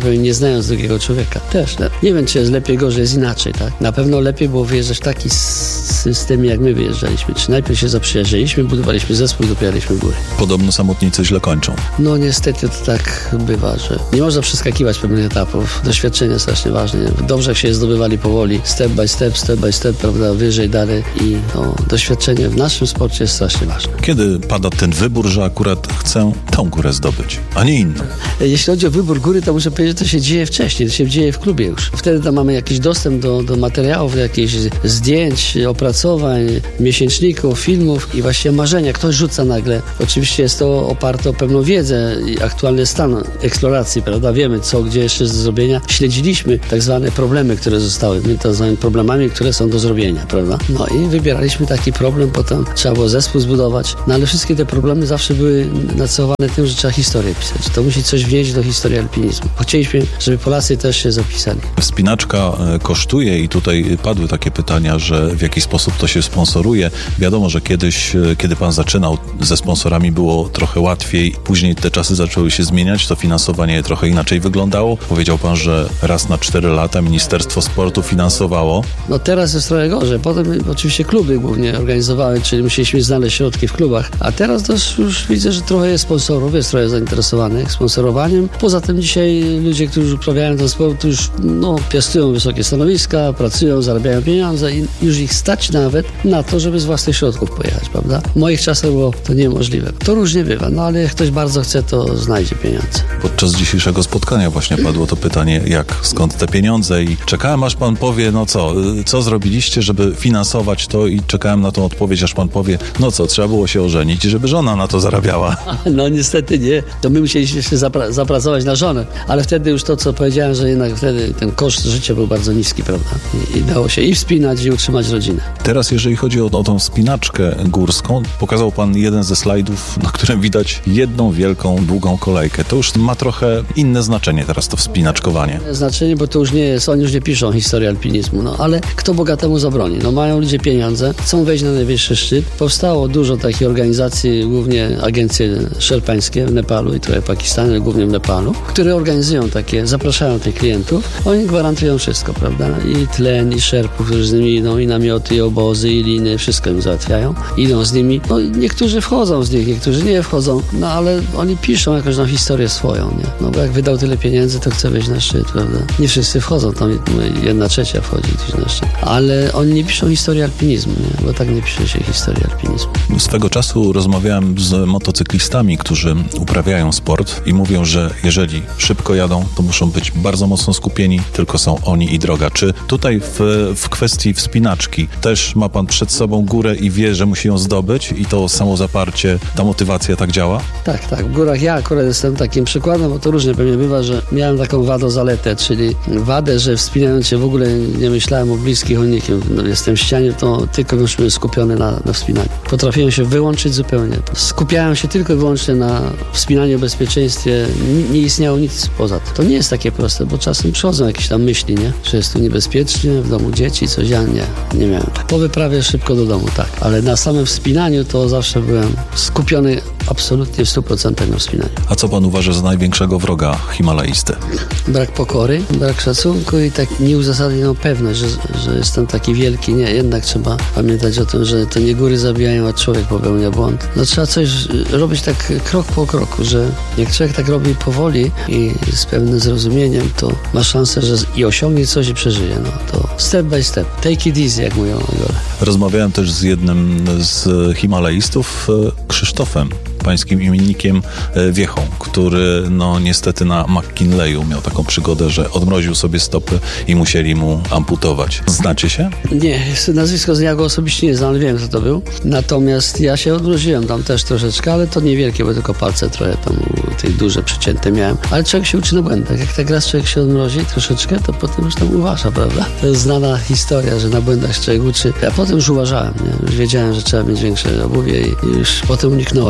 powiem, nie znając drugiego człowieka. Też, nie wiem, czy jest lepiej, gorzej, jest inaczej, tak? Na pewno lepiej było wyjeżdżać w taki system, jak my wyjeżdżaliśmy. Czy najpierw się zaprzyjaźniliśmy, budowaliśmy zespół i dopieraliśmy góry. Podobno samotnicy źle kończą. No niestety to tak bywa, że nie można przeskakiwać pewnych etapów. Doświadczenie strasznie ważne. Dobrze jak się je zdobywali powoli, step by step, prawda, wyżej, dalej i doświadczenie w naszym sporcie jest strasznie ważne. Kiedy pada ten wybór, że akurat chcę tą górę zdobyć, a nie inną? Jeśli chodzi o wybór góry, to muszę powiedzieć, że to się dzieje wcześniej, to się dzieje w klubie już. Wtedy tam mamy jakiś dostęp do materiałów, jakichś zdjęć, opracowań, miesięczników, filmów i właśnie marzenia. Ktoś rzuca nagle. Oczywiście jest to oparte o pewną wiedzę i aktualny stan eksploracji, prawda? Wiemy co, gdzie jeszcze jest do zrobienia. Śledziliśmy tak zwane problemy, które zostały. My to nazywamy problemami, które są do zrobienia, prawda? No i wybieraliśmy taki problem, potem trzeba było zespół zbudować. No ale wszystkie te problemy zawsze były nacechowane tym, że trzeba historię pisać. To musi coś wnieść do historii alpinizmu. Chcieliśmy, żeby Polacy też się zapisali. Wspinaczka kosztuje i tutaj padły takie pytania, że w jaki sposób to się sponsoruje. Wiadomo, że kiedyś, kiedy pan zaczynał ze sponsorami, było trochę łatwiej. Później te czasy zaczęły się zmieniać, to finansowanie trochę inaczej wyglądało. Powiedział pan, że raz na 4 lata Ministerstwo Sportu finansowało. No teraz jest trochę gorzej. Potem oczywiście kluby głównie organizowały, czyli musieliśmy znaleźć środki w klubach. A teraz też już widzę, że trochę jest sponsorów, jest trochę zainteresowanych sponsorowaniem. Poza tym dzisiaj ludzie, którzy uprawiają ten sport, już piastują wysokie stanowiska, pracują, zarabiają pieniądze i już ich stać nawet na to, żeby z własnych środków pojechać, prawda? W moich czasach było to niemożliwe. To różnie bywa, no ale jak ktoś bardzo chce, to znajdzie pieniądze. Podczas dzisiejszego spotkania właśnie padło to pytanie, skąd te pieniądze i czekałem, aż pan powie, co zrobiliście, żeby finansować to i czekałem na tą odpowiedź, aż pan powie, trzeba było się ożenić, żeby żona na to zarabiała. No niestety nie, to my musieliśmy się zapracować na żonę, ale wtedy już to, co powiedziałem, że jednak wtedy ten koszt życia był bardzo niski, prawda? I dało się i wspinać, i utrzymać rodzinę. Teraz, jeżeli chodzi o tą wspinaczkę górską, pokazał pan jeden ze slajdów, na którym widać jedną wielką, długą kolejkę. To już ma trochę inne znaczenie teraz, to wspinaczkowanie. Znaczenie, bo to już nie jest, oni już nie piszą historii alpinizmu, ale kto bogatemu zabroni? Mają ludzie pieniądze, chcą wejść na najwyższy szczyt. Powstało dużo takich organizacji, głównie agencje szerpańskie w Nepalu i trochę Pakistanie, głównie w Nepalu, które organizują zapraszają tych klientów. Oni gwarantują wszystko, prawda? I tlen, i szerpów, którzy z nimi idą, i namioty, i obozy, i liny, wszystko im załatwiają. Idą z nimi. Niektórzy wchodzą z nich, niektórzy nie wchodzą, ale oni piszą jakąś historię swoją, nie? Bo jak wydał tyle pieniędzy, to chce wejść na szczyt, prawda? Nie wszyscy wchodzą, tam 1/3 wchodzi gdzieś na szczyt. Ale oni nie piszą historii alpinizmu, nie? Bo tak nie pisze się historii alpinizmu. Swego czasu rozmawiałem z motocyklistami, którzy uprawiają sport i mówią, że jeżeli szybko jadą, to muszą być bardzo mocno skupieni, tylko są oni i droga. Czy tutaj w kwestii wspinaczki też ma pan przed sobą górę i wie, że musi ją zdobyć i to samozaparcie, ta motywacja tak działa? Tak. W górach ja akurat jestem takim przykładem, bo to różnie pewnie bywa, że miałem taką zaletę, czyli wadę, że wspinając się w ogóle nie myślałem o bliskich, o nikim. Jestem w ścianie, to tylko byłem skupiony na wspinaniu. Potrafiłem się wyłączyć zupełnie. Skupiałem się tylko i wyłącznie na wspinaniu, bezpieczeństwie. Nie istniało nic poza tym. To nie jest takie proste, bo czasem przychodzą jakieś tam myśli, nie? Że jest tu niebezpiecznie, w domu dzieci, coś. Ja nie miałem. Po wyprawie szybko do domu, tak. Ale na samym wspinaniu to zawsze byłem skupiony absolutnie w 100% na wspinaniu. A co pan uważa za największego wroga himalaisty? Brak pokory, brak szacunku i tak nieuzasadnioną pewność, że jestem taki wielki. Nie, jednak trzeba pamiętać o tym, że to nie góry zabijają, a człowiek popełnia błąd. Trzeba coś robić tak krok po kroku, że jak człowiek tak robi powoli i z pewnym zrozumieniem, to ma szansę, że i osiągnie coś i przeżyje. To step by step. Take it easy, jak mówią Igor. Rozmawiałem też z jednym z himalaistów, Krzysztofem, pańskim imiennikiem Wiechą, który niestety na McKinleyu miał taką przygodę, że odmroził sobie stopy i musieli mu amputować. Znacie się? Nie, nazwisko ja go osobiście nie znam, ale wiem, kto to był. Natomiast ja się odmroziłem tam też troszeczkę, ale to niewielkie, bo tylko palce trochę tam tych duże przycięte miałem. Ale człowiek się uczy na błędach. Jak tak raz człowiek się odmrozi troszeczkę, to potem już tam uważa, prawda? To jest znana historia, że na błędach człowiek uczy. Ja potem już uważałem, nie? Już wiedziałem, że trzeba mieć większe obuwie i już potem uniknąłem. To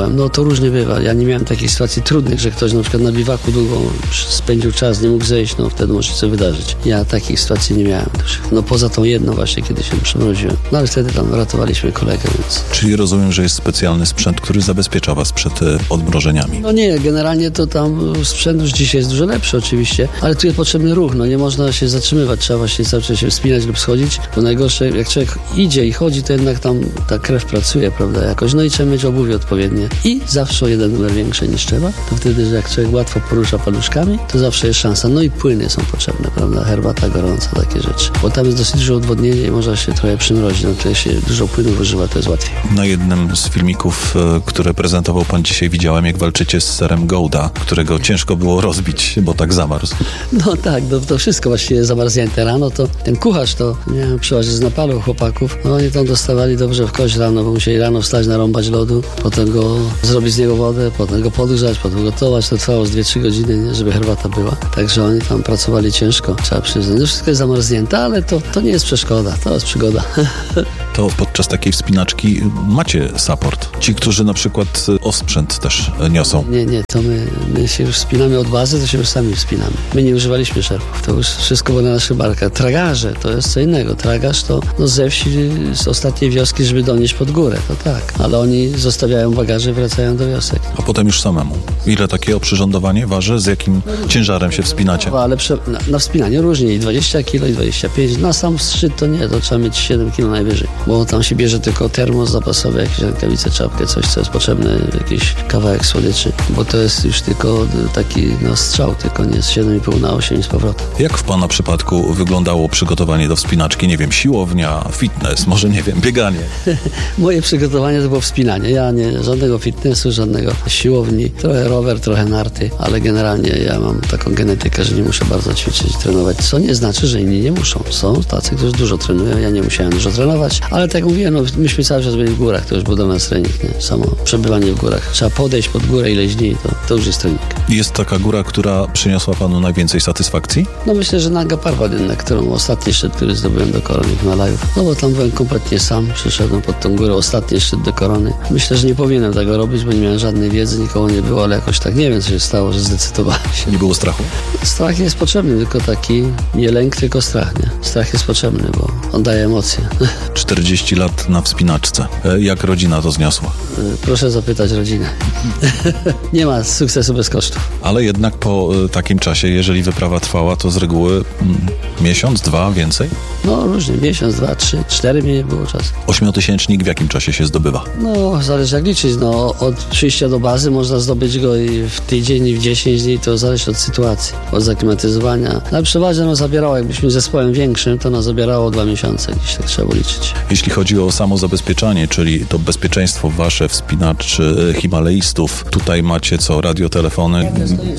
różnie bywa. Ja nie miałem takiej sytuacji trudnych, że ktoś na przykład na biwaku długo spędził czas, nie mógł zejść, no wtedy może się coś wydarzyć. Ja takich sytuacji nie miałem też. No poza tą jedną właśnie, kiedy się przemroziłem. No ale wtedy tam ratowaliśmy kolegę, więc... Czyli rozumiem, że jest specjalny sprzęt, który zabezpiecza was przed odmrożeniami. No nie, generalnie to tam sprzęt już dzisiaj jest dużo lepszy oczywiście, ale tu jest potrzebny ruch, no nie można się zatrzymywać, trzeba właśnie cały czas się wspinać lub schodzić, bo najgorsze, jak człowiek idzie i chodzi, to jednak tam ta krew pracuje, prawda, jakoś, no i trzeba mieć obuwie odpowiednie i zawsze o jeden numer większe niż trzeba, to wtedy, że jak człowiek łatwo porusza paluszkami, to zawsze jest szansa, no i płyny są potrzebne, prawda, herbata gorąca, takie rzeczy, bo tam jest dosyć dużo odwodnienia i można się trochę przymrozić, no tutaj się dużo płynów używa, to jest łatwiej. Na jednym z filmików, które prezentował pan dzisiaj, widziałem, jak walczycie z serem Gouda, którego ciężko było rozbić, bo tak zamarzł. No tak, to wszystko właściwie zamarznięte rano, to ten kucharz to miałem przyjść z Nepalu chłopaków, no oni tam dostawali dobrze w kość rano, bo musieli rano wstać, narąbać lodu, potem go zrobić z niego wodę, potem go podgrzać, potem gotować, to trwało z 2-3 godziny, nie, żeby herbata była. Także oni tam pracowali ciężko, trzeba przyznać. No wszystko jest zamarznięte, ale to nie jest przeszkoda, to jest przygoda. To podczas takiej wspinaczki macie support. Ci, którzy na przykład osprzęt też niosą. Nie, to my się już wspinamy od bazy, to się już sami wspinamy. My nie używaliśmy szerpów, to już wszystko było na naszych barkach. Tragarze to jest co innego. Tragarz to ze wsi, z ostatniej wioski, żeby donieść pod górę, to tak. Ale oni zostawiają bagaże i wracają do wiosek. A potem już samemu. Ile takie oprzyrządowanie waży? Z jakim ciężarem się wspinacie? Ale na wspinaniu różnie, i 20 kg, i 25. Na sam szczyt to nie, to trzeba mieć 7 kg najwyżej. Bo tam się bierze tylko termos zapasowy, jakieś rękawice, czapkę, coś, co jest potrzebne, jakiś kawałek słodyczy. Bo to jest już tylko taki strzał, tylko nie z 7,5 na 8 z powrotem. Jak w pana przypadku wyglądało przygotowanie do wspinaczki? Nie wiem, siłownia, fitness, może nie wiem, bieganie? Moje przygotowanie to było wspinanie. Ja nie, żadnego fitnessu, żadnego siłowni, trochę rower, trochę narty, ale generalnie ja mam taką genetykę, że nie muszę bardzo ćwiczyć, trenować, co nie znaczy, że inni nie muszą. Są tacy, którzy dużo trenują, ja nie musiałem dużo trenować, ale tak jak mówiłem, no, myśmy cały czas byli w górach, to już był dla nas trening, nie? Samo przebywanie w górach. Trzeba podejść pod górę ileś dni, to już jest trening. Jest taka góra, która przyniosła panu najwięcej satysfakcji? No myślę, że Nanga Parbat jednak, którą ostatni szczyt, który zdobyłem do korony Himalajów. No bo tam byłem kompletnie sam, przyszedłem pod tą górę, ostatni szczyt do korony. Myślę, że nie powinienem tego robić, bo nie miałem żadnej wiedzy, nikogo nie było, ale jakoś tak nie wiem, co się stało, że zdecydowałem się. Nie było strachu? Strach jest potrzebny, tylko taki nie lęk, tylko strach, nie? Strach jest potrzebny, bo on daje emocje. 40 lat na wspinaczce. Jak rodzina to zniosła? Proszę zapytać rodzinę. Nie ma sukcesu bez kosztów. Ale jednak po takim czasie, jeżeli wyprawa trwała, to z reguły miesiąc, 2, więcej? No różnie, miesiąc, 2, 3, 4 mnie było czasu. 8-tysięcznik w jakim czasie się zdobywa? No zależy jak liczyć, no od przyjścia do bazy można zdobyć go i w tydzień, i w 10 dni, to zależy od sytuacji, od zaklimatyzowania. Ale przeważnie zabierało, jakbyśmy zespołem większym, to zabierało 2 miesiące, gdzieś tak trzeba liczyć. Jeśli chodzi o samo zabezpieczanie, czyli to bezpieczeństwo wasze, wspinaczy, himalaistów, tutaj macie co, radiotelefony?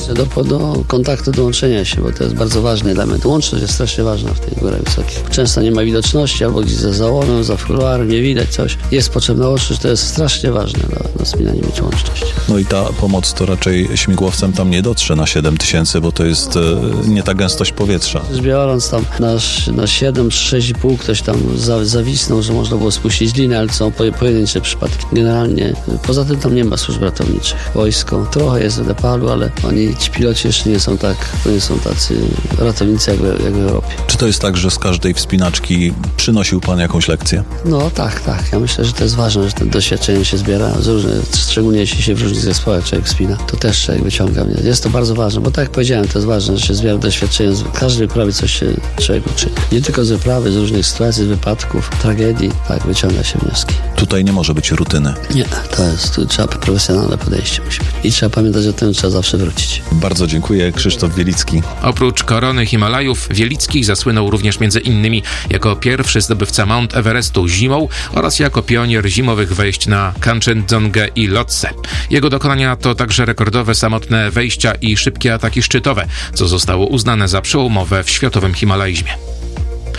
Do kontaktu, do łączenia się, bo to jest bardzo ważny element. Łączność jest strasznie ważna w tych górach wysokich. Często nie ma widoczności, albo gdzieś za załomem, za fuluarem, nie widać coś. Jest potrzebna łączność, to jest strasznie ważne do wspinania, mieć łączność. No i ta pomoc to raczej śmigłowcem tam nie dotrze na 7000, bo to jest nie ta gęstość powietrza. Biorąc tam na 7, 6,5 ktoś tam zawisnął, że można było spuścić linę, ale są pojedyncze przypadki. Generalnie, poza tym tam nie ma służb ratowniczych. Wojsko trochę jest w Nepalu, ale ci piloci jeszcze nie są tacy ratownicy jak w Europie. Czy to jest tak, że z każdej wspinaczki przynosił pan jakąś lekcję? No tak. Ja myślę, że to jest ważne, że to doświadczenie się zbiera, szczególnie jeśli się w różnych zespołach człowiek wspina, to też człowiek wyciąga. Jest to bardzo ważne, bo tak jak powiedziałem, to jest ważne, że się zbiera doświadczenie. Z każdej wyprawy coś się człowiek uczy. Nie tylko z wyprawy, z różnych sytuacji, z wypadków, tragedii, tak, wyciąga się wnioski. Tutaj nie może być rutyny. Nie, tu trzeba profesjonalne podejście musi być. I trzeba pamiętać o tym, że trzeba zawsze wrócić. Bardzo dziękuję, Krzysztof Wielicki. Oprócz korony Himalajów, Wielicki zasłynął również między innymi jako pierwszy zdobywca Mount Everestu zimą oraz jako pionier zimowych wejść na Kanchenjungę i Lhotse. Jego dokonania to także rekordowe samotne wejścia i szybkie ataki szczytowe, co zostało uznane za przełomowe w światowym himalaizmie.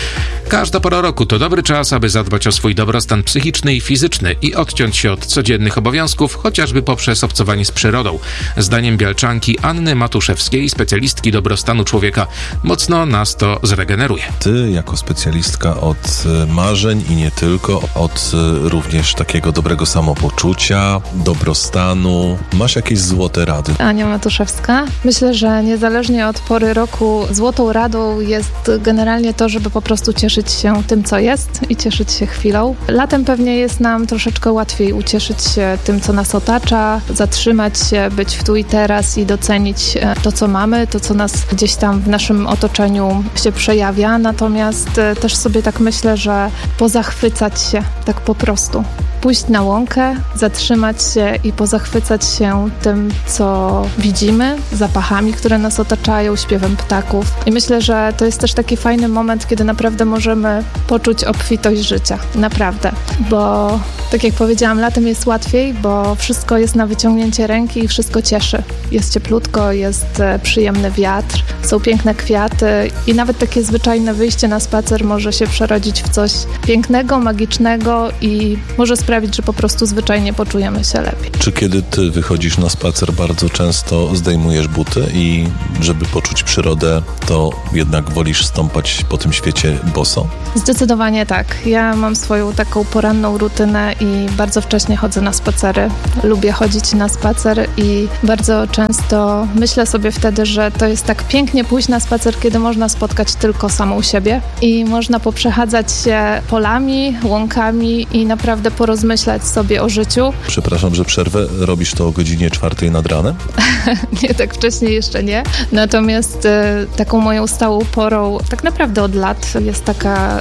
Każda pora roku to dobry czas, aby zadbać o swój dobrostan psychiczny i fizyczny i odciąć się od codziennych obowiązków, chociażby poprzez obcowanie z przyrodą. Zdaniem bialczanki Anny Matuszewskiej, specjalistki dobrostanu człowieka, mocno nas to zregeneruje. Ty jako specjalistka od marzeń i nie tylko, od również takiego dobrego samopoczucia, dobrostanu, masz jakieś złote rady? Ania Matuszewska. Myślę, że niezależnie od pory roku złotą radą jest generalnie to, żeby po prostu cieszyć się tym, co jest i cieszyć się chwilą. Latem pewnie jest nam troszeczkę łatwiej ucieszyć się tym, co nas otacza, zatrzymać się, być w tu i teraz i docenić to, co mamy, to, co nas gdzieś tam w naszym otoczeniu się przejawia. Natomiast też sobie tak myślę, że pozachwycać się tak po prostu. Pójść na łąkę, zatrzymać się i pozachwycać się tym, co widzimy, zapachami, które nas otaczają, śpiewem ptaków. I myślę, że to jest też taki fajny moment, kiedy naprawdę możemy poczuć obfitość życia. Naprawdę. Bo tak jak powiedziałam, latem jest łatwiej, bo wszystko jest na wyciągnięcie ręki i wszystko cieszy. Jest cieplutko, jest przyjemny wiatr, są piękne kwiaty i nawet takie zwyczajne wyjście na spacer może się przerodzić w coś pięknego, magicznego i może sprawić, że po prostu zwyczajnie poczujemy się lepiej. Czy kiedy ty wychodzisz na spacer, bardzo często zdejmujesz buty i żeby poczuć przyrodę, to jednak wolisz stąpać po tym świecie boso? Zdecydowanie tak. Ja mam swoją taką poranną rutynę i bardzo wcześnie chodzę na spacery. Lubię chodzić na spacer i bardzo często myślę sobie wtedy, że to jest tak pięknie pójść na spacer, kiedy można spotkać tylko samą siebie i można poprzechadzać się polami, łąkami i naprawdę porozmyślać sobie o życiu. Przepraszam, że przerwę. Robisz to o godzinie 4 nad ranem? Nie, tak wcześniej jeszcze nie. Natomiast taką moją stałą porą tak naprawdę od lat jest taka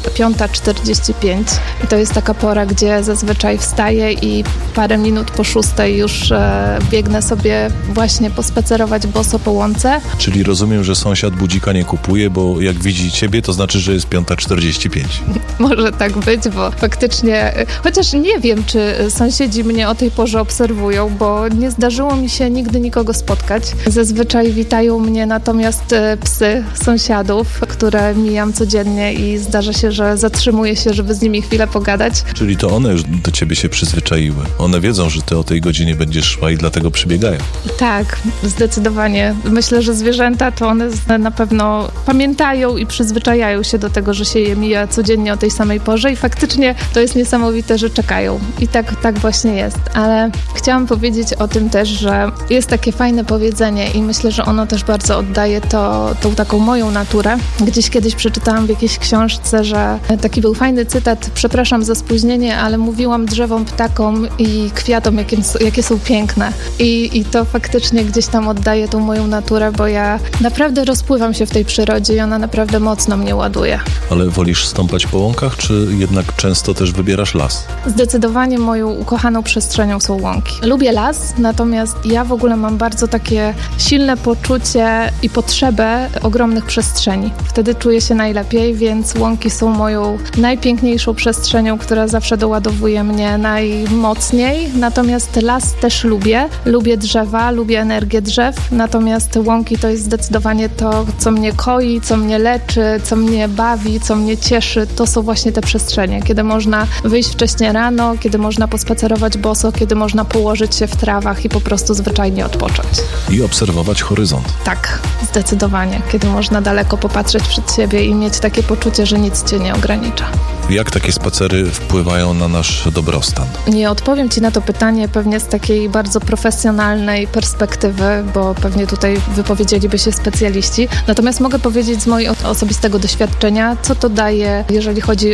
5:45 i to jest taka pora, gdzie zazwyczaj wstaję i parę minut po 6 już biegnę sobie właśnie pospacerować boso po łące. Czyli rozumiem, że sąsiad budzika nie kupuje, bo jak widzi ciebie, to znaczy, że jest 5:45. Może tak być, bo faktycznie, chociaż nie wiem, czy sąsiedzi mnie o tej porze obserwują, bo nie zdarzyło mi się nigdy nikogo spotkać. Zazwyczaj witają mnie natomiast psy sąsiadów, które mijam codziennie i zdarza się, że zatrzymuję się, żeby z nimi chwilę pogadać. Czyli to one już do ciebie się przyzwyczaiły. One wiedzą, że ty o tej godzinie będziesz szła i dlatego przybiegają. Tak, zdecydowanie. Myślę, że zwierzęta to one na pewno pamiętają i przyzwyczajają się do tego, że się je mija codziennie o tej samej porze i faktycznie to jest niesamowite, że czekają. I tak właśnie jest. Ale chciałam powiedzieć o tym też, że jest takie fajne powiedzenie i myślę, że ono też bardzo oddaje tą taką moją naturę. Gdzieś kiedyś przeczytałam w jakiejś książce, że taki był fajny cytat, przepraszam za spóźnienie, ale mówiłam drzewom, ptakom i kwiatom, jakie są piękne. I to faktycznie gdzieś tam oddaje tą moją naturę, bo ja naprawdę rozpływam się w tej przyrodzie i ona naprawdę mocno mnie ładuje. Ale wolisz stąpać po łąkach, czy jednak często też wybierasz las? Zdecydowanie moją ukochaną przestrzenią są łąki. Lubię las, natomiast ja w ogóle mam bardzo takie silne poczucie i potrzebę ogromnych przestrzeni. Wtedy czuję się najlepiej, więc łąki są moją najpiękniejszą przestrzenią, która zawsze doładowuje mnie najmocniej. Natomiast las też lubię. Lubię drzewa, lubię energię drzew, natomiast łąki to jest zdecydowanie to, co mnie koi, co mnie leczy, co mnie bawi, co mnie cieszy. To są właśnie te przestrzenie, kiedy można wyjść wcześnie rano, kiedy można pospacerować boso, kiedy można położyć się w trawach i po prostu zwyczajnie odpocząć. I obserwować horyzont. Tak, zdecydowanie. Kiedy można daleko popatrzeć przed siebie i mieć takie poczucie, że nic cię nie ogranicza. Jak takie spacery wpływają na nasz dobrostan? Nie odpowiem ci na to pytanie pewnie z takiej bardzo profesjonalnej perspektywy, bo pewnie tutaj wypowiedzieliby się specjaliści. Natomiast mogę powiedzieć z mojego osobistego doświadczenia, co to daje, jeżeli chodzi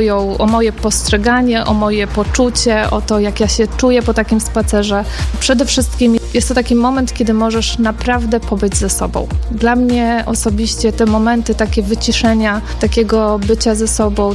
o moje postrzeganie, o moje poczucie, o to, jak ja się czuję po takim spacerze. Przede wszystkim jest to taki moment, kiedy możesz naprawdę pobyć ze sobą. Dla mnie osobiście te momenty takie wyciszenia, takiego bycia ze sobą, takiego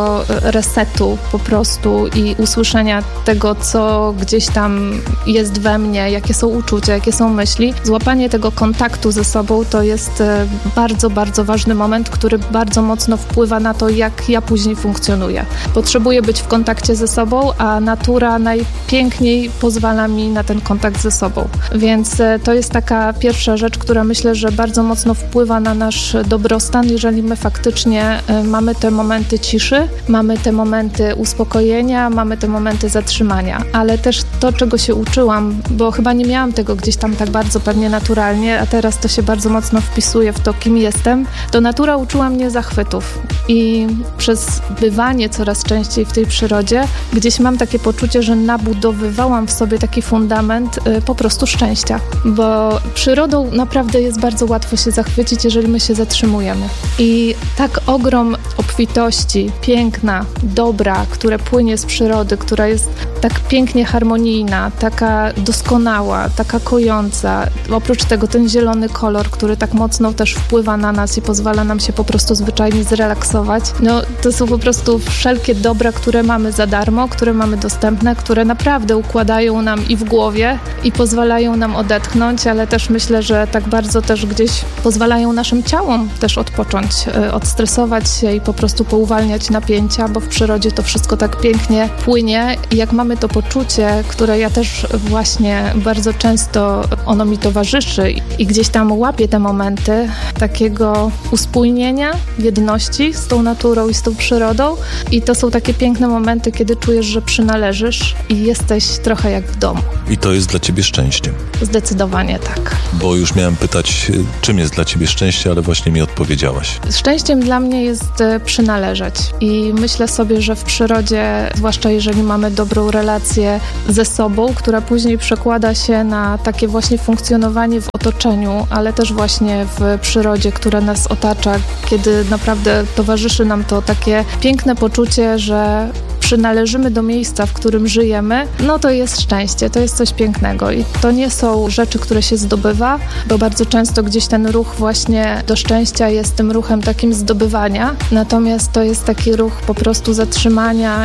takiego resetu po prostu i usłyszenia tego, co gdzieś tam jest we mnie, jakie są uczucia, jakie są myśli. Złapanie tego kontaktu ze sobą to jest bardzo, bardzo ważny moment, który bardzo mocno wpływa na to, jak ja później funkcjonuję. Potrzebuję być w kontakcie ze sobą, a natura najpiękniej pozwala mi na ten kontakt ze sobą. Więc to jest taka pierwsza rzecz, która myślę, że bardzo mocno wpływa na nasz dobrostan, jeżeli my faktycznie mamy te momenty ciszy, mamy te momenty uspokojenia, mamy te momenty zatrzymania. Ale też to, czego się uczyłam, bo chyba nie miałam tego gdzieś tam tak bardzo pewnie naturalnie, a teraz to się bardzo mocno wpisuje w to, kim jestem, to natura uczyła mnie zachwytów. I przez bywanie coraz częściej w tej przyrodzie, gdzieś mam takie poczucie, że nabudowywałam w sobie taki fundament po prostu szczęścia. Bo przyrodą naprawdę jest bardzo łatwo się zachwycić, jeżeli my się zatrzymujemy. I tak ogrom obfitości, piękna, dobra, które płynie z przyrody, która jest tak pięknie harmonijna, taka doskonała, taka kojąca. Oprócz tego ten zielony kolor, który tak mocno też wpływa na nas i pozwala nam się po prostu zwyczajnie zrelaksować. No, to są po prostu wszelkie dobra, które mamy za darmo, które mamy dostępne, które naprawdę układają nam i w głowie i pozwalają nam odetchnąć, ale też myślę, że tak bardzo też gdzieś pozwalają naszym ciałom też odpocząć, odstresować się i po prostu pouwalniać napięcia, bo w przyrodzie to wszystko tak pięknie płynie i jak mamy to poczucie, które ja też właśnie bardzo często ono mi towarzyszy i gdzieś tam łapię te momenty takiego uspójnienia, jedności z tą naturą i z tą przyrodą i to są takie piękne momenty, kiedy czujesz, że przynależysz i jesteś trochę jak w domu. I to jest dla ciebie szczęściem? Zdecydowanie tak. Bo już miałem pytać, czym jest dla ciebie szczęście, ale właśnie mi odpowiedziałaś. Szczęściem dla mnie jest przynależeć i myślę sobie, że w przyrodzie, zwłaszcza jeżeli mamy dobrą relację ze sobą, która później przekłada się na takie właśnie funkcjonowanie w otoczeniu, ale też właśnie w przyrodzie, która nas otacza, kiedy naprawdę towarzyszy nam to takie piękne poczucie, że przynależymy do miejsca, w którym żyjemy, no to jest szczęście, to jest coś pięknego i to nie są rzeczy, które się zdobywa, bo bardzo często gdzieś ten ruch właśnie do szczęścia jest tym ruchem takim zdobywania, natomiast to jest taki ruch po prostu zatrzymania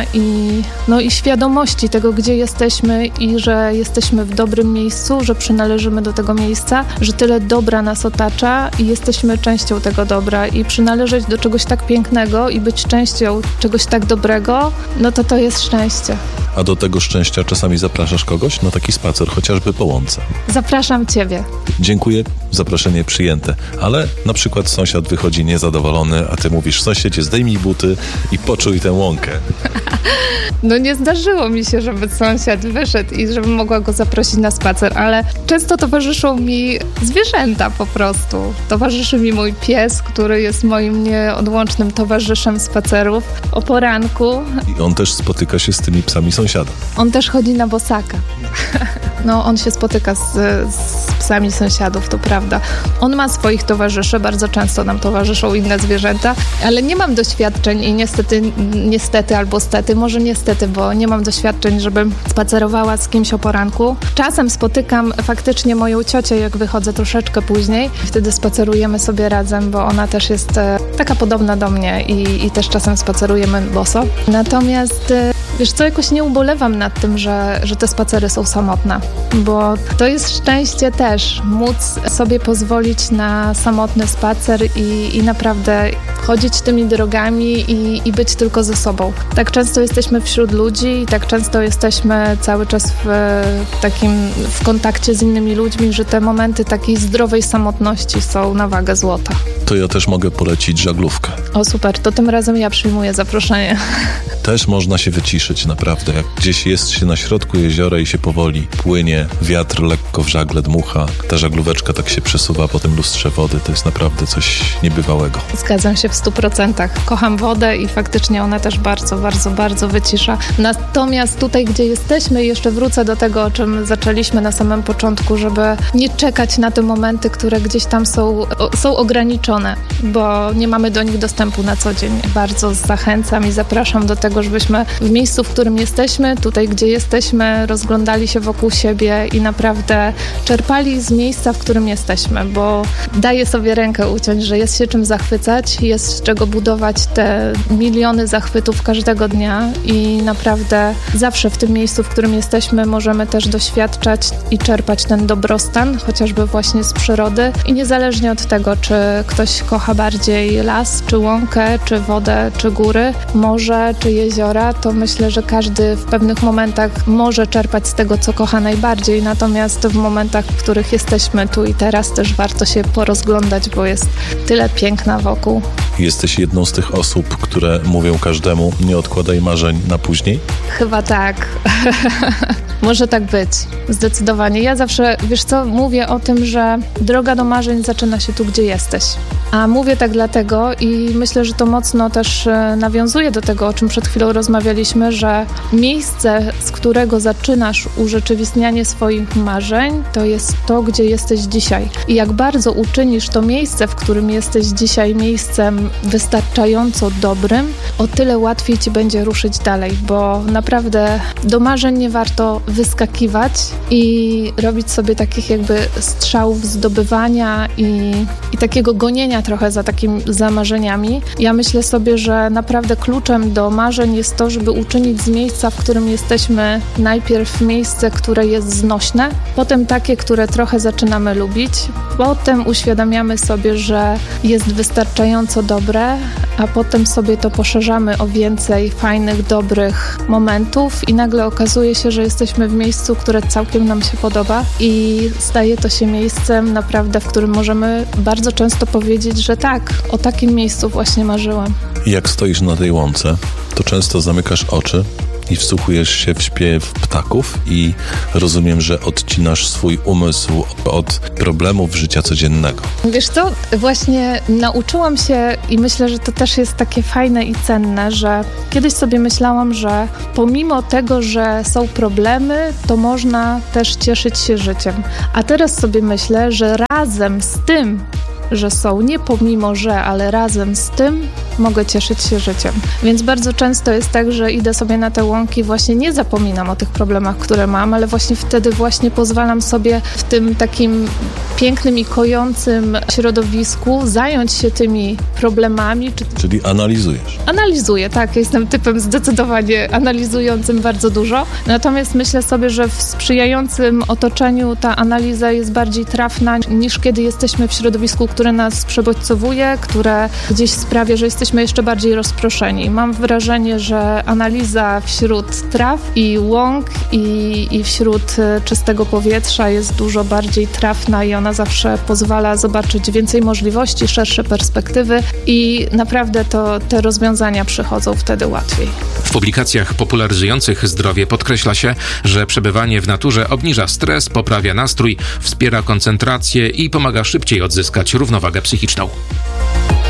i świadomości tego, gdzie jesteśmy i że jesteśmy w dobrym miejscu, że przynależymy do tego miejsca, że tyle dobra nas otacza i jesteśmy częścią tego dobra i przynależeć do czegoś tak pięknego i być częścią czegoś tak dobrego, no to jest szczęście. A do tego szczęścia czasami zapraszasz kogoś na taki spacer, chociażby po łące? Zapraszam ciebie. Dziękuję, zaproszenie przyjęte. Ale na przykład sąsiad wychodzi niezadowolony, a ty mówisz: sąsiedzie, zdejmij buty i poczuj tę łąkę. No nie zdarzyło mi się, żeby sąsiad wyszedł i żebym mogła go zaprosić na spacer, ale często towarzyszą mi zwierzęta po prostu. Towarzyszy mi mój pies, który jest moim nieodłącznym towarzyszem spacerów o poranku. I on też spotyka się z tymi psami sąsiada. On też chodzi na bosaka. No, on się spotyka z psami sąsiadów, to prawda. On ma swoich towarzyszy, bardzo często nam towarzyszą inne zwierzęta, ale nie mam doświadczeń i niestety albo stety, może niestety, bo nie mam doświadczeń, żebym spacerowała z kimś o poranku. Czasem spotykam faktycznie moją ciocię, jak wychodzę troszeczkę później. Wtedy spacerujemy sobie razem, bo ona też jest taka podobna do mnie i też czasem spacerujemy boso. Natomiast wiesz co, jakoś nie ubolewam nad tym, że te spacery są samotne, bo to jest szczęście też, móc sobie pozwolić na samotny spacer i naprawdę chodzić tymi drogami i być tylko ze sobą. Tak często jesteśmy wśród ludzi i tak często jesteśmy cały czas w kontakcie z innymi ludźmi, że te momenty takiej zdrowej samotności są na wagę złota. To ja też mogę polecić żaglówkę. O super, to tym razem ja przyjmuję zaproszenie. Też można się wyciszyć naprawdę. Jak gdzieś jest się na środku jeziora i się powoli płynie, wiatr lekko w żagle dmucha, ta żaglóweczka tak się przesuwa po tym lustrze wody, to jest naprawdę coś niebywałego. Zgadzam się w 100%. Kocham wodę i faktycznie ona też bardzo, bardzo, bardzo wycisza. Natomiast tutaj, gdzie jesteśmy, jeszcze wrócę do tego, o czym zaczęliśmy na samym początku, żeby nie czekać na te momenty, które gdzieś tam są ograniczone, bo nie mamy do nich dostępu na co dzień. Bardzo zachęcam i zapraszam do tego, żebyśmy w miejscu, w którym jesteśmy, tutaj, gdzie jesteśmy, rozglądali się wokół siebie i naprawdę czerpali z miejsca, w którym jesteśmy, bo daje sobie rękę uciąć, że jest się czym zachwycać, jest z czego budować te miliony zachwytów każdego dnia i naprawdę zawsze w tym miejscu, w którym jesteśmy, możemy też doświadczać i czerpać ten dobrostan, chociażby właśnie z przyrody i niezależnie od tego, czy ktoś kocha bardziej las, czy łąkę, czy wodę, czy góry, morze, czy jeziora, to myślę, że każdy w pewnych momentach może czerpać z tego, co kocha najbardziej, natomiast w momentach, w których jesteśmy tu i teraz, też warto się porozglądać, bo jest tyle piękna wokół. Jesteś jedną z tych osób, które mówią każdemu, nie odkładaj marzeń na później? Chyba tak. Może tak być. Zdecydowanie. Ja zawsze, wiesz co, mówię o tym, że droga do marzeń zaczyna się tu, gdzie jesteś. A mówię tak dlatego i myślę, że to mocno też nawiązuje do tego, o czym przed chwilą rozmawialiśmy, że miejsce, z którego zaczynasz urzeczywistnianie swoich marzeń, to jest to, gdzie jesteś dzisiaj. I jak bardzo uczynisz to miejsce, w którym jesteś dzisiaj, miejscem wystarczająco dobrym, o tyle łatwiej ci będzie ruszyć dalej, bo naprawdę do marzeń nie warto wyskakiwać i robić sobie takich jakby strzałów zdobywania i takiego gonienia trochę za marzeniami. Ja myślę sobie, że naprawdę kluczem do marzeń jest to, żeby uczynić z miejsca, w którym jesteśmy, najpierw miejsce, które jest znośne, potem takie, które trochę zaczynamy lubić, potem uświadamiamy sobie, że jest wystarczająco dobre, a potem sobie to poszerzamy o więcej fajnych, dobrych momentów i nagle okazuje się, że jesteśmy w miejscu, które całkiem nam się podoba i staje to się miejscem naprawdę, w którym możemy bardzo często powiedzieć, że tak, o takim miejscu właśnie marzyłam. Jak stoisz na tej łące, to często zamykasz oczy i wsłuchujesz się w śpiew ptaków i rozumiem, że odcinasz swój umysł od problemów życia codziennego. Wiesz co, właśnie nauczyłam się i myślę, że to też jest takie fajne i cenne, że kiedyś sobie myślałam, że pomimo tego, że są problemy, to można też cieszyć się życiem. A teraz sobie myślę, że razem z tym, że są, nie pomimo, że, ale razem z tym mogę cieszyć się życiem. Więc bardzo często jest tak, że idę sobie na te łąki, właśnie nie zapominam o tych problemach, które mam, ale właśnie wtedy właśnie pozwalam sobie w tym takim pięknym i kojącym środowisku zająć się tymi problemami. Czyli analizujesz? Analizuję, tak. Jestem typem zdecydowanie analizującym bardzo dużo. Natomiast myślę sobie, że w sprzyjającym otoczeniu ta analiza jest bardziej trafna niż kiedy jesteśmy w środowisku, które nas przebodźcowuje, które gdzieś sprawia, że jesteśmy jeszcze bardziej rozproszeni. Mam wrażenie, że analiza wśród traw i łąk i wśród czystego powietrza jest dużo bardziej trafna i ona zawsze pozwala zobaczyć więcej możliwości, szersze perspektywy i naprawdę te rozwiązania przychodzą wtedy łatwiej. W publikacjach popularyzujących zdrowie podkreśla się, że przebywanie w naturze obniża stres, poprawia nastrój, wspiera koncentrację i pomaga szybciej odzyskać równowagę psychiczną.